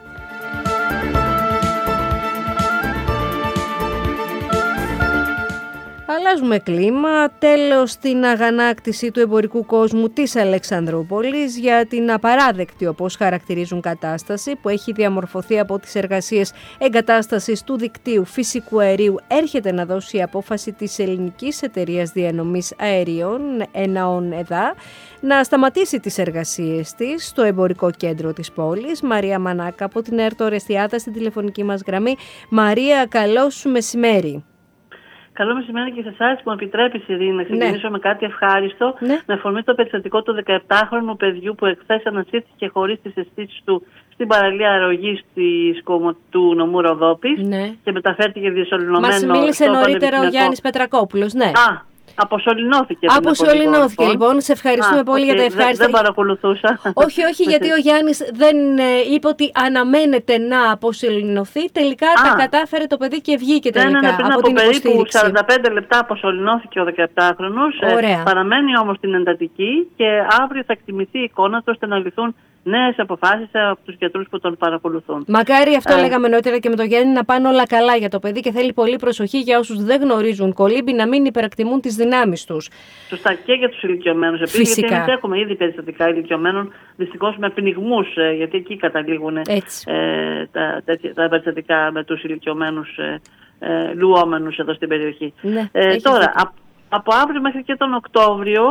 Αλλάζουμε κλίμα, τέλος στην αγανάκτηση του εμπορικού κόσμου της Αλεξανδρούπολης για την απαράδεκτη, όπως χαρακτηρίζουν, κατάσταση που έχει διαμορφωθεί από τις εργασίες εγκατάστασης του δικτύου φυσικού αερίου. Έρχεται να δώσει η απόφαση της ελληνικής εταιρείας διανομής αερίων, ΕΝΑΟΝ ΕΔΑ, να σταματήσει τις εργασίες της στο εμπορικό κέντρο της πόλης. Μαρία Μανάκα από την ΕΡΤ Ορεστιάδα στην τηλεφωνική μας γραμμή. Μαρία, καλό σου μεσημέρι. Καλό μεσημέρι και σε εσάς που με επιτρέπει, Ειρήνη, να ξεκινήσω ναι. με κάτι ευχάριστο. Ναι. Με αφορμή το περιστατικό του δεκαεπτάχρονου παιδιού που εχθές ανασύρθηκε χωρίς τις αισθήσεις του στην παραλία αρρωγής της του νομού Ροδόπης ναι. και μεταφέρθηκε διασωληνωμένο. Μας μίλησε νωρίτερα ο Γιάννης Πετρακόπουλος. Ναι. Α, αποσωληνώθηκε. Αποσωληνώθηκε λοιπόν. Σε ευχαριστούμε Α, πολύ okay. για τα ευχάριστα. Δεν, δεν παρακολουθούσα. Όχι, όχι, γιατί ο Γιάννης δεν ε, είπε ότι αναμένεται να αποσωληνωθεί. Τελικά Α, τα κατάφερε το παιδί και βγήκε τελικά. Ναι, ναι, πριν από, από την περίπου σαράντα πέντε λεπτά αποσωληνώθηκε ο δεκαεπτάχρονος. Ε, παραμένει όμως στην εντατική και αύριο θα εκτιμηθεί η εικόνα του ώστε να ληφθούν νέες αποφάσεις από τους γιατρούς που τον παρακολουθούν. Μακάρι αυτό ε. λέγαμε νωρίτερα και με το Γιάννη, να πάνε όλα καλά για το παιδί και θέλει πολύ προσοχή για όσους δεν γνωρίζουν κολύμπη να μην υπερακτιμούν τις δυνάμεις τους. Σωστά, και για τους ηλικιωμένους επίσης. Γιατί εμείς έχουμε ήδη περιστατικά ηλικιωμένων, δυστυχώς με πνιγμούς, γιατί εκεί καταλήγουν ε, τα, τέτοια, τα περιστατικά με τους ηλικιωμένους ε, ε, λουόμενους εδώ στην περιοχή. Ναι, ε, τώρα, α, από αύριο μέχρι και τον Οκτώβριο,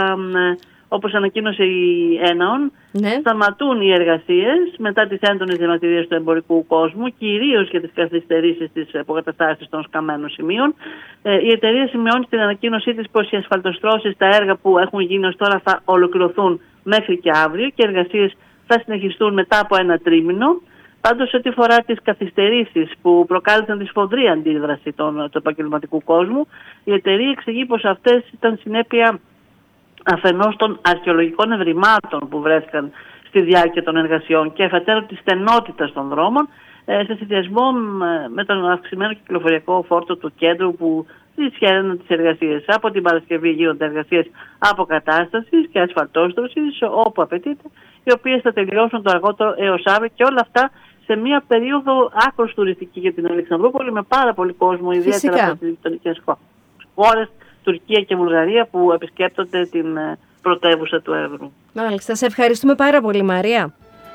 ε, όπως ανακοίνωσε η ΕΝΑΟΝ, ναι. σταματούν οι εργασίες μετά τις έντονες διαμαρτυρίες του εμπορικού κόσμου, κυρίως για τις καθυστερήσεις της αποκαταστάσης των σκαμμένων σημείων. Ε, η εταιρεία σημειώνει στην ανακοίνωσή της πως οι ασφαλτοστρώσεις, τα έργα που έχουν γίνει ως τώρα, θα ολοκληρωθούν μέχρι και αύριο και οι εργασίες θα συνεχιστούν μετά από ένα τρίμηνο. Πάντως, ό,τι αφορά τις καθυστερήσεις που προκάλεσαν τη σφοδρή αντίδραση των, του επαγγελματικού κόσμου, η εταιρεία εξηγεί πως αυτές ήταν συνέπεια αφενός των αρχαιολογικών ευρημάτων που βρέθηκαν στη διάρκεια των εργασιών και αφετέρου της στενότητας των δρόμων, σε συνδυασμό με τον αυξημένο κυκλοφοριακό φόρτο του κέντρου που δυσχέραιναν τις εργασίες. Από την Παρασκευή γίνονται εργασίες αποκατάστασης και ασφαλτόστρωσης όπου απαιτείται, οι οποίες θα τελειώσουν το αργότερο έως αύριο, και όλα αυτά σε μια περίοδο άκρως τουριστική για την Αλεξανδρούπολη, με πάρα πολύ κόσμο, ιδιαίτερα από τις γειτονικές χώρες, Τουρκία και Βουλγαρία, που επισκέπτονται την πρωτεύουσα του Εύρου. Μάλιστα, σε ευχαριστούμε πάρα πολύ, Μαρία.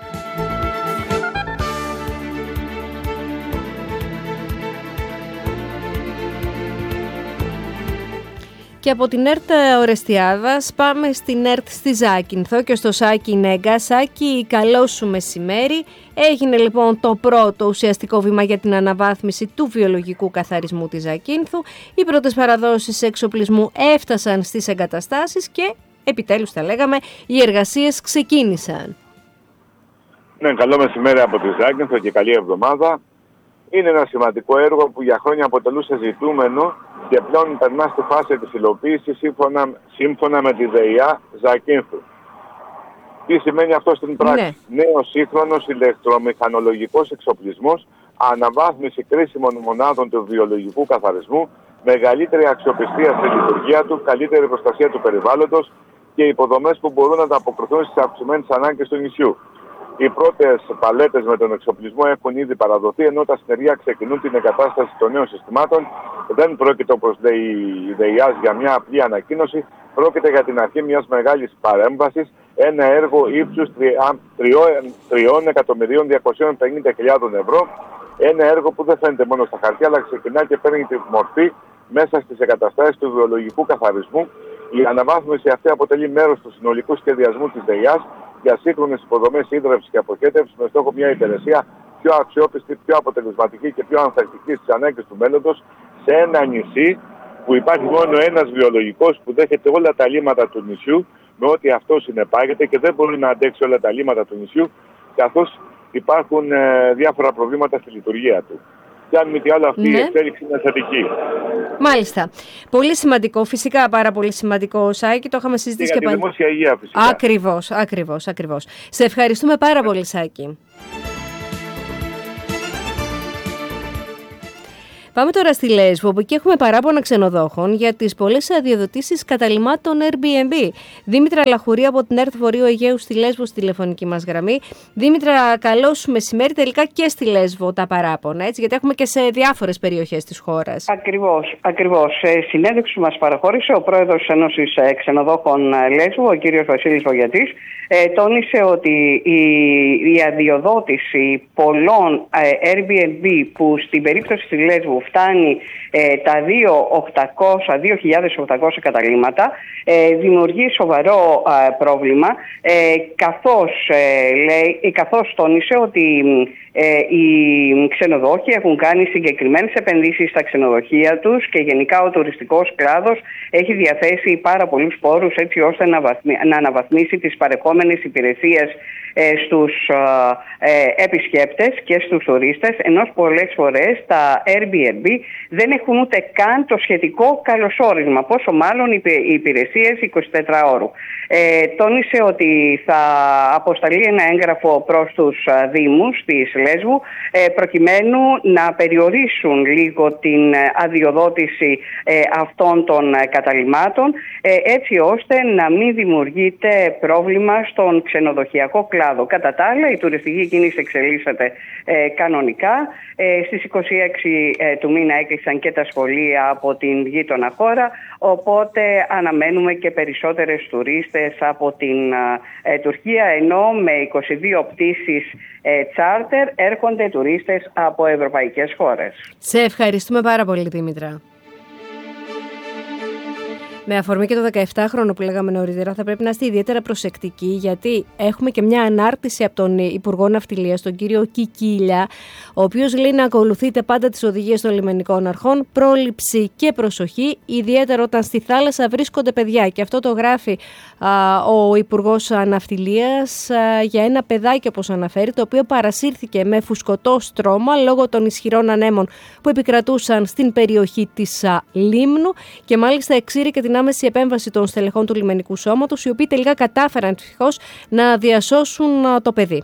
Και από την ΕΡΤ Ορεστιάδας πάμε στην ΕΡΤ στη Ζάκυνθο και στο Σάκη Νέγκα. Σάκη, καλό σου μεσημέρι. Έγινε λοιπόν το πρώτο ουσιαστικό βήμα για την αναβάθμιση του βιολογικού καθαρισμού της Ζακύνθου. Οι πρώτες παραδόσεις εξοπλισμού έφτασαν στις εγκαταστάσεις και επιτέλους, τα λέγαμε, οι εργασίες ξεκίνησαν. Ναι, καλό μεσημέρι από τη Ζάκυνθο και καλή εβδομάδα. Είναι ένα σημαντικό έργο που για χρόνια αποτελούσε ζητούμενο και πλέον περνά στη φάση της υλοποίησης σύμφωνα, σύμφωνα με τη ΔΕΙΑ Ζακίνθου. Τι σημαίνει αυτό στην πράξη? Ναι. Νέος σύγχρονος ηλεκτρομηχανολογικός εξοπλισμός, αναβάθμιση κρίσιμων μονάδων του βιολογικού καθαρισμού, μεγαλύτερη αξιοπιστία στη λειτουργία του, καλύτερη προστασία του περιβάλλοντος και υποδομές που μπορούν να ανταποκριθούν στις αυξημένες ανάγκες του νησιού. Οι πρώτες παλέτες με τον εξοπλισμό έχουν ήδη παραδοθεί, ενώ τα συνεργεία ξεκινούν την εγκατάσταση των νέων συστημάτων. Δεν πρόκειται, όπως λέει η ΔΕΙΑΣ, για μια απλή ανακοίνωση. Πρόκειται για την αρχή μιας μεγάλης παρέμβασης, ένα έργο ύψους τριών εκατομμυρίων διακοσίων πενήντα χιλιάδων ευρώ. Ένα έργο που δεν φαίνεται μόνο στα χαρτιά, αλλά ξεκινά και παίρνει τη μορφή μέσα στις εγκαταστάσεις του βιολογικού καθαρισμού. Η αναβάθμιση αυτή αποτελεί μέρος του συνολικού σχεδιασμού της ΔΕΙΑΣ για σύγχρονες υποδομές ίδρευσης και αποχέτευσης, με στόχο μια υπηρεσία πιο αξιόπιστη, πιο αποτελεσματική και πιο ανθεκτική στις ανάγκες του μέλλοντος, σε ένα νησί που υπάρχει μόνο ένας βιολογικός που δέχεται όλα τα λύματα του νησιού, με ό,τι αυτό συνεπάγεται, και δεν μπορεί να αντέξει όλα τα λύματα του νησιού, καθώς υπάρχουν ε, διάφορα προβλήματα στη λειτουργία του. Και αν μη τι άλλο, αυτή ναι. η εξέλιξη είναι θετική. Μάλιστα. Πολύ σημαντικό, φυσικά πάρα πολύ σημαντικό, Σάκη. Το είχαμε συζητήσει και, και πάλι. Για τη δημόσια υγεία, φυσικά. Ακριβώς, ακριβώς, ακριβώς. Σε ευχαριστούμε πάρα πολύ, Σάκη. Πάμε τώρα στη Λέσβο, όπου εκεί έχουμε παράπονα ξενοδόχων για τις πολλές αδειοδοτήσεις καταλυμάτων Airbnb. Δήμητρα Λαχουρή από την ΕΡΤ Βορείου Αιγαίου στη Λέσβο, στη τηλεφωνική μας γραμμή. Δήμητρα, καλό σου μεσημέρι. Τελικά και στη Λέσβο τα παράπονα, έτσι, γιατί έχουμε και σε διάφορες περιοχές της χώρας. Ακριβώς, ακριβώς. Σε συνέντευξη μας παραχώρησε ο πρόεδρος της Ένωσης Ξενοδόχων Λέσβου, ο κύριος Βασίλης Βογιατής, ε, τόνισε ότι η, η αδειοδότηση πολλών ε, Airbnb που στην περίπτωση της Λέσβου φτάνει ε, τα δύο χιλιάδες οκτακόσια καταλύματα, ε, δημιουργεί σοβαρό ε, πρόβλημα, ε, καθώς, ε, λέει, καθώς τόνισε ότι ε, οι ξενοδόχοι έχουν κάνει συγκεκριμένες επενδύσεις στα ξενοδοχεία τους και γενικά ο τουριστικός κλάδος έχει διαθέσει πάρα πολλούς πόρους έτσι ώστε να, βαθμι, να αναβαθμίσει τις παρεχόμενες υπηρεσίες ε, στους ε, επισκέπτες και στους τουρίστες, ενώ πολλές φορές τα Airbnb δεν έχουν ούτε καν το σχετικό καλωσόρισμα, πόσο μάλλον οι υπηρεσίες εικοσιτετράωρου. Ε, τόνισε ότι θα αποσταλεί ένα έγγραφο προς τους δήμους της Λέσβου ε, προκειμένου να περιορίσουν λίγο την αδειοδότηση ε, αυτών των καταλυμάτων ε, έτσι ώστε να μην δημιουργείται πρόβλημα στον ξενοδοχειακό κλάδο. Κατά τα άλλα, η τουριστική κίνηση εξελίσσεται ε, κανονικά. Ε, στις είκοσι έξι ε, του μήνα έκλεισαν και τα σχολεία από την γείτονα χώρα, οπότε αναμένουμε και περισσότερες τουρίστες από την ε, Τουρκία, ενώ με είκοσι δύο πτήσεις ε, τσάρτερ έρχονται τουρίστες από ευρωπαϊκές χώρες. Σε ευχαριστούμε πάρα πολύ, Δήμητρα. Με αφορμή και το δεκαεπτάχρονο που λέγαμε νωρίτερα, θα πρέπει να είστε ιδιαίτερα προσεκτικοί, γιατί έχουμε και μια ανάρτηση από τον Υπουργό Ναυτιλίας, τον κύριο Κικίλια, ο οποίος λέει να ακολουθείτε πάντα τις οδηγίες των λιμενικών αρχών, πρόληψη και προσοχή, ιδιαίτερα όταν στη θάλασσα βρίσκονται παιδιά. Και αυτό το γράφει α, ο Υπουργός Ναυτιλίας α, για ένα παιδάκι, όπως αναφέρει, το οποίο παρασύρθηκε με φουσκωτό στρώμα λόγω των ισχυρών ανέμων που επικρατούσαν στην περιοχή της α, Λίμνου, και μάλιστα εξήρει και την άμεση επέμβαση των στελεχών του λιμενικού σώματος, οι οποίοι τελικά κατάφεραν ευτυχώς να διασώσουν το παιδί.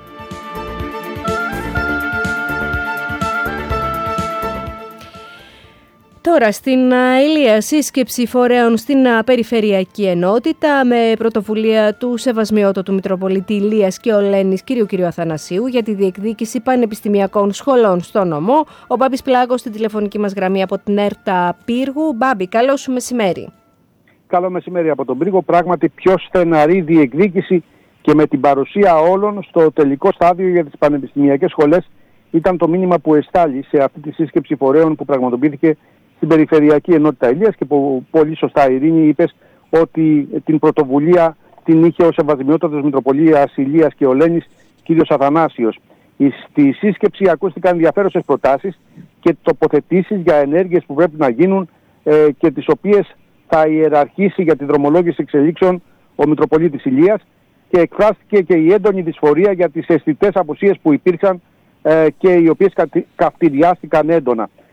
Τώρα στην Ηλία, σύσκεψη φορέων στην Περιφερειακή Ενότητα με πρωτοβουλία του Σεβασμιότατου Μητροπολίτη Ηλίας και Ολένης κ. κ. Αθανασίου για τη διεκδίκηση πανεπιστημιακών σχολών στο νομό. Ο Μπάμπης Πλάκος στην τηλεφωνική μας γραμμή από την ΕΡΤ Πύργου. Μπάμπη, καλό σου μεσημέρι. Καλό μεσημέρι από τον Πύργο. Πράγματι πιο στεναρή διεκδίκηση και με την παρουσία όλων στο τελικό στάδιο για τις πανεπιστημιακές σχολές ήταν το μήνυμα που εστάλει σε αυτή τη σύσκεψη φορέων που πραγματοποιήθηκε στην Περιφερειακή Ενότητα Ηλίας, και που πολύ σωστά, Ειρήνη, είπες ότι την πρωτοβουλία την είχε ο Σεβασμιότατος Μητροπολίτης Ηλίας και Ολένης κ. Αθανάσιος. Στη σύσκεψη ακούστηκαν ενδιαφέρουσες προτάσεις και τοποθετήσεις για ενέργειες που πρέπει να γίνουν ε, και τις οποίες θα ιεραρχήσει για τη δρομολόγηση εξελίξεων ο Μητροπολίτης Ηλίας, και εκφράστηκε και η έντονη δυσφορία για τις αισθητές απουσίες που υπήρξαν ε, και οι οποίες καυτηριάστηκαν έντονα.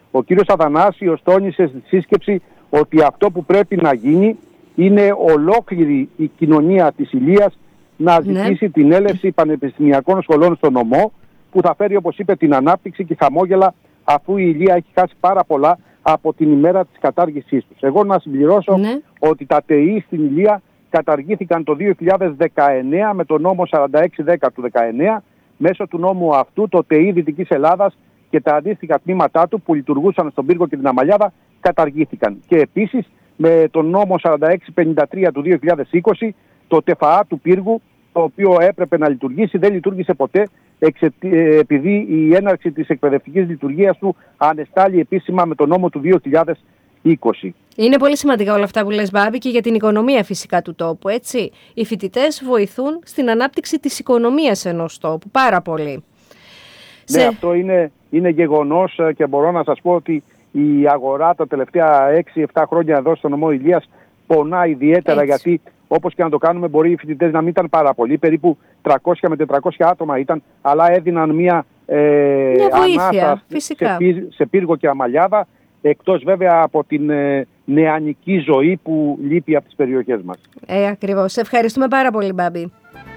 Ο κύριος Αθανάσιος τόνισε στη σύσκεψη ότι αυτό που πρέπει να γίνει είναι ολόκληρη η κοινωνία της Ηλίας να ζητήσει ναι. την έλευση πανεπιστημιακών σχολών στο νομό, που θα φέρει, όπως είπε, την ανάπτυξη και χαμόγελα, αφού η Ηλία έχει χάσει πάρα πολλά από την ημέρα της κατάργησής τους. Εγώ να συμπληρώσω ναι. ότι τα ΤΕΗ στην Ηλία καταργήθηκαν το δύο χιλιάδες δεκαεννέα με το νόμο σαράντα έξι δέκα του δεκαεννέα. Μέσω του νόμου αυτού το ΤΕΗ Δυτικής Ελλάδας και τα αντίστοιχα τμήματά του που λειτουργούσαν στον Πύργο και την Αμαλιάδα καταργήθηκαν. Και επίσης με τον νόμο σαράντα έξι πενήντα τρία του δύο χιλιάδες είκοσι το ΤΕΦΑΑ του Πύργου, το οποίο έπρεπε να λειτουργήσει, δεν λειτουργήσε ποτέ, επειδή η έναρξη της εκπαιδευτικής λειτουργίας του ανεστάλλει επίσημα με τον νόμο του δύο χιλιάδες είκοσι. Είναι πολύ σημαντικά όλα αυτά που λες, Μπάμπη, και για την οικονομία φυσικά του τόπου, έτσι. Οι φοιτητές βοηθούν στην ανάπτυξη της οικονομίας ενός τόπου, πάρα πολύ. Ναι, Σε... αυτό είναι, είναι γεγονός και μπορώ να σας πω ότι η αγορά τα τελευταία έξι επτά χρόνια εδώ στο νομό Ηλίας πονά ιδιαίτερα, έτσι. Γιατί όπως και να το κάνουμε μπορεί οι φοιτητές να μην ήταν πάρα πολλοί, περίπου τριακόσια με τετρακόσια άτομα ήταν, αλλά έδιναν μια, ε, μια βοήθεια, ανάσα φυσικά. Σε, πύργ, σε Πύργο και Αμαλιάδα, εκτός βέβαια από την ε, νεανική ζωή που λείπει από τις περιοχές μας. Ε, ακριβώς. Σε ευχαριστούμε πάρα πολύ, Μπάμπη.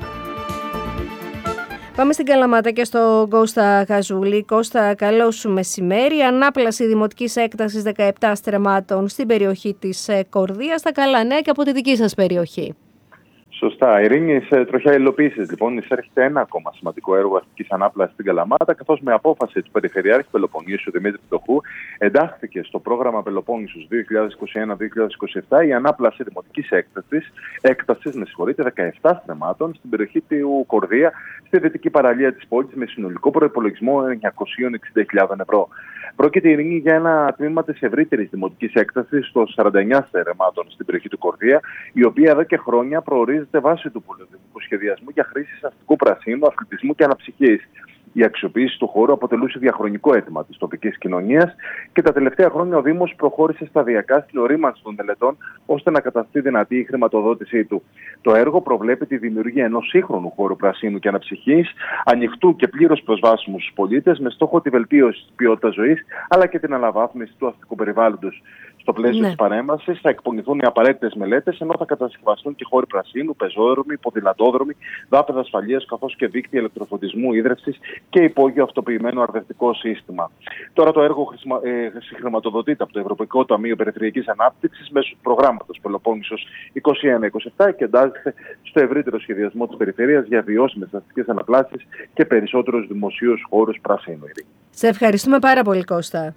Πάμε στην Καλαμάτα και στον Κώστα Χαζούλη. Κώστα, καλό σου μεσημέρι. Ανάπλαση δημοτικής έκτασης δεκαεπτά στρεμμάτων στην περιοχή της Κορδίας, στα καλά νέα και από τη δική σας περιοχή. Σωστά. Ειρήνη, σε τροχιά υλοποίησης λοιπόν εισέρχεται ένα ακόμα σημαντικό έργο αστικής ανάπλασης στην Καλαμάτα, καθώς με απόφαση του Περιφερειάρχη Πελοποννήσου Δημήτρη Πτωχού εντάχθηκε στο πρόγραμμα Πελοπόννησος δύο χιλιάδες είκοσι ένα δύο χιλιάδες είκοσι επτά η ανάπλαση δημοτικής έκτασης, έκτασης με συγχωρείτε, δεκαεπτά στρεμμάτων στην περιοχή του Κορδία, στη δυτική παραλία της πόλης, με συνολικό προϋπολογισμό εννιακόσιες εξήντα χιλιάδες ευρώ. Πρόκειται, Ειρήνη, για ένα τμήμα της ευρύτερης δημοτικής έκτασης των σαράντα εννέα στρεμμάτων στην περιοχή του Κορδία, η οποία εδώ και χρόνια προορίζεται βάσει του πολυδημικού σχεδιασμού για χρήση αστικού πρασίνου, αθλητισμού και αναψυχής. Η αξιοποίηση του χώρου αποτελούσε διαχρονικό αίτημα της τοπικής κοινωνίας και τα τελευταία χρόνια ο Δήμος προχώρησε σταδιακά στην ορίμανση των μελετών ώστε να καταστεί δυνατή η χρηματοδότησή του. Το έργο προβλέπει τη δημιουργία ενός σύγχρονου χώρου πρασίνου και αναψυχής, ανοιχτού και πλήρως προσβάσιμου στους πολίτες, με στόχο τη βελτίωση της ποιότητας ζωής αλλά και την αναβάθμιση του αστικού περιβάλλοντος. Στο πλαίσιο ναι. της παρέμβασης θα εκπονηθούν οι απαραίτητες μελέτες, ενώ θα κατασκευαστούν και χώροι πρασίνου, πεζόδρομοι, ποδηλατόδρομοι, δάπεδα ασφαλείας, καθώς και δίκτυα ηλεκτροφωτισμού, ίδρυυσης και υπόγειο αυτοποιημένο αρδευτικό σύστημα. Τώρα το έργο χρησιμα... ε, συγχρηματοδοτείται από το Ευρωπαϊκό Ταμείο Περιφερειακής Ανάπτυξης μέσω του προγράμματος Πελοπόννησος είκοσι ένα είκοσι επτά και εντάσσεται στο ευρύτερο σχεδιασμό της περιφέρειας για βιώσιμες αστικές αναπλάσεις και περισσότερους δημοσίους χώρους πρασίνου. Σε ευχαριστούμε πάρα πολύ, Κώστα.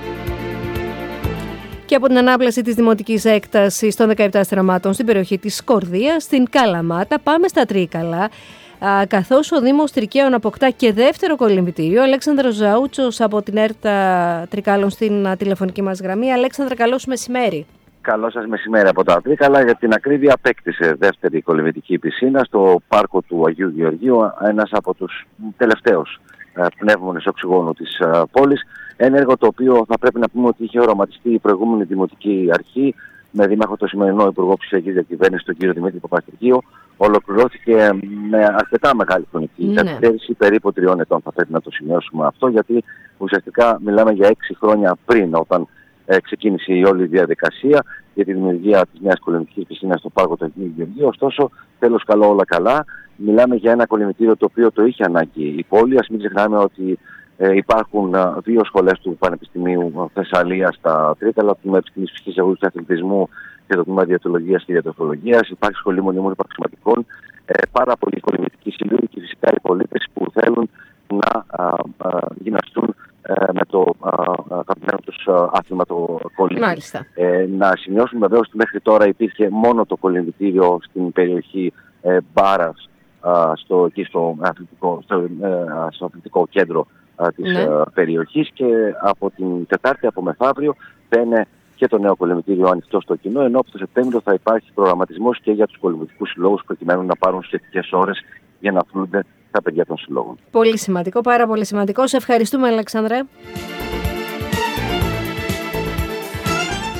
Και από την ανάπλαση της δημοτικής έκτασης των δεκαεπτά στραμμάτων στην περιοχή της Κορδίας, στην Καλαμάτα, πάμε στα Τρίκαλα, καθώς ο Δήμος Τρικαίων αποκτά και δεύτερο κολυμβητήριο. Αλέξανδρος Ζαούτσος από την ΕΡΤΑ Τρικάλων στην τηλεφωνική μας γραμμή. Αλέξανδρα, καλό σου μεσημέρι. Καλό σας μεσημέρι από τα Τρίκαλα. Για την ακρίβεια, απέκτησε δεύτερη κολυμβητική πισίνα στο πάρκο του Αγίου Γεωργίου, ένας από τους τελευταίους πνεύμονες οξυγόνου της πόλης. Ένα έργο το οποίο θα πρέπει να πούμε ότι είχε οραματιστεί η προηγούμενη δημοτική αρχή με δήμαρχο το σημερινό Υπουργό Ψηφιακής Διακυβέρνησης, τον κύριο Δημήτρη Παπαστρικίου. Ολοκληρώθηκε με αρκετά μεγάλη χρονική καθυστέρηση, περίπου τριών ετών θα πρέπει να το σημειώσουμε αυτό, γιατί ουσιαστικά μιλάμε για έξι χρόνια πριν, όταν ε, ξεκίνησε η όλη διαδικασία για τη δημιουργία της νέας κολυμβητικής πισίνας στο πάρκο του Αγίου Γεωργίου. Ωστόσο, τέλος καλό όλα καλά. Μιλάμε για ένα κολυμβητήριο το οποίο το είχε ανάγκη η πόλη. Ας μην ξεχνάμε ότι Ε, υπάρχουν α, δύο σχολές του Πανεπιστημίου Θεσσαλίας στα Τρίκαλα, το τμήμα Επιστήμης Φυσικής Αγωγής και Αθλητισμού και το τμήμα Διατολογίας και Διατροφολογίας. Υπάρχει σχολή μονίμων υπαρξηματικών, ε, πάρα πολλοί κολυμβητικοί σύλλογοι και φυσικά οι πολίτες που θέλουν να α, α, γυμναστούν ε, με το αγαπημένο τους άθλημα, το κολύμβι. Ε, να σημειώσουμε βεβαίως ότι μέχρι τώρα υπήρχε μόνο το κολυμβητήριο στην περιοχή ε, Μπάρας, α, στο, εκεί στο αθλητικό, στο, ε, στο αθλητικό κέντρο της ναι. περιοχής, και από την Τετάρτη, από μεθαύριο, θα είναι και το νέο κολυμβητήριο ανοιχτό στο κοινό, ενώ από το Σεπτέμβριο θα υπάρχει προγραμματισμός και για τους κολυμβητικούς συλλόγους, προκειμένου να πάρουν σχετικές ώρες για να αθλούνται τα παιδιά των συλλόγων. Πολύ σημαντικό, πάρα πολύ σημαντικό. Σε ευχαριστούμε, Αλεξάνδρε.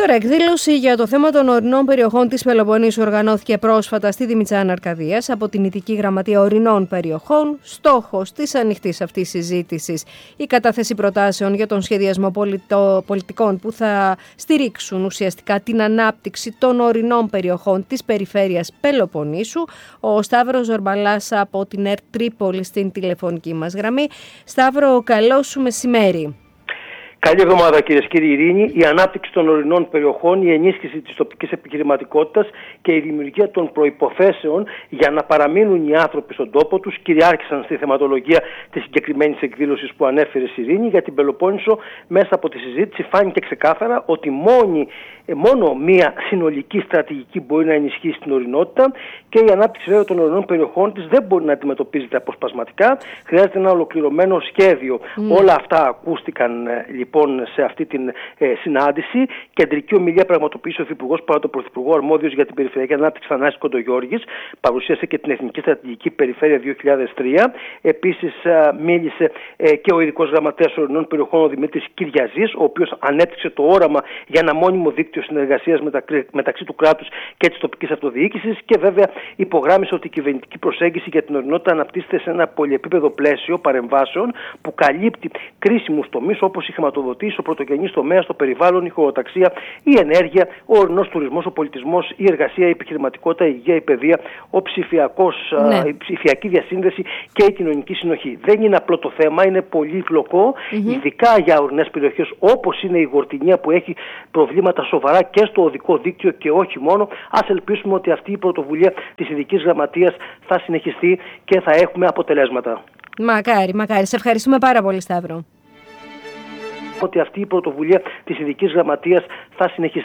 Τώρα, εκδήλωση για το θέμα των ορεινών περιοχών της Πελοποννήσου οργανώθηκε πρόσφατα στη Δημητσάνα Αρκαδίας από την Ειδική Γραμματεία Ορεινών Περιοχών. Στόχος της ανοιχτής αυτής συζήτησης η κατάθεση προτάσεων για τον σχεδιασμό πολιτο, πολιτικών που θα στηρίξουν ουσιαστικά την ανάπτυξη των ορεινών περιοχών της περιφέρειας Πελοποννήσου. Ο Σταύρος Ζορμπαλάς από την ΕΡΤ Τρίπολη στην τηλεφωνική μας γραμμή. Σταύρο, καλό σου μεσημέρι. Καλή εβδομάδα, κυρίες και κύριοι. Ειρήνη, η ανάπτυξη των ορεινών περιοχών, η ενίσχυση της τοπικής επιχειρηματικότητας και η δημιουργία των προϋποθέσεων για να παραμείνουν οι άνθρωποι στον τόπο τους κυριάρχησαν στη θεματολογία της συγκεκριμένης εκδήλωσης που ανέφερε η Ειρήνη. Για την Πελοπόννησο, μέσα από τη συζήτηση, φάνηκε ξεκάθαρα ότι μόνη, μόνο μία συνολική στρατηγική μπορεί να ενισχύσει την ορεινότητα και η ανάπτυξη βέβαια των ορεινών περιοχών της δεν μπορεί να αντιμετωπίζεται αποσπασματικά. Χρειάζεται ένα ολοκληρωμένο σχέδιο. Mm. Όλα αυτά ακούστηκαν λοιπόν σε αυτή την ε, συνάντηση. Κεντρική ομιλία πραγματοποίησε ο Υφυπουργός παρά τον Πρωθυπουργό αρμόδιος για την Περιφερειακή Ανάπτυξη Θανάσης Κοντογιώργης. Παρουσίασε και την Εθνική Στρατηγική Περιφέρεια δύο χιλιάδες τρία. Επίσης ε, μίλησε ε, και ο Ειδικός Γραμματέας Ορεινών Περιοχών, ο Δημήτρης Κυριαζής, ο οποίος ανέπτυξε το όραμα για ένα μόνιμο δίκτυο συνεργασίας μεταξύ, μεταξύ του κράτους και της τοπικής αυτοδιοίκησης και βέβαια υπογράμμισε ότι η κυβερνητική προσέγγιση για την ορεινότητα αναπτύσσεται σε ένα πολυεπίπεδο πλαίσιο παρεμβάσεων που καλύπτει κρίσιμους τομείς όπως η χρηματοδοτήση, ο πρωτογενής τομέας, το περιβάλλον, η χωροταξία, η ενέργεια, ο ορεινός τουρισμός, ο πολιτισμός, η εργασία, η επιχειρηματικότητα, η υγεία, η παιδεία, ο ψηφιακός, ναι. η ψηφιακή διασύνδεση και η κοινωνική συνοχή. Δεν είναι απλό το θέμα, είναι πολύπλοκο, mm-hmm. ειδικά για ορεινές περιοχές όπως είναι η Γορτινία που έχει προβλήματα σοβαρά και στο οδικό δίκτυο και όχι μόνο. Ας ελπίσουμε ότι αυτή η πρωτοβουλία της Ειδικής Γραμματείας θα συνεχιστεί και θα έχουμε αποτελέσματα. Μακάρι, μακάρι. Σε ευχαριστούμε πάρα πολύ, Σταύρο. Ότι αυτή η πρωτοβουλία της Ειδικής Γραμματείας θα συνεχιστεί.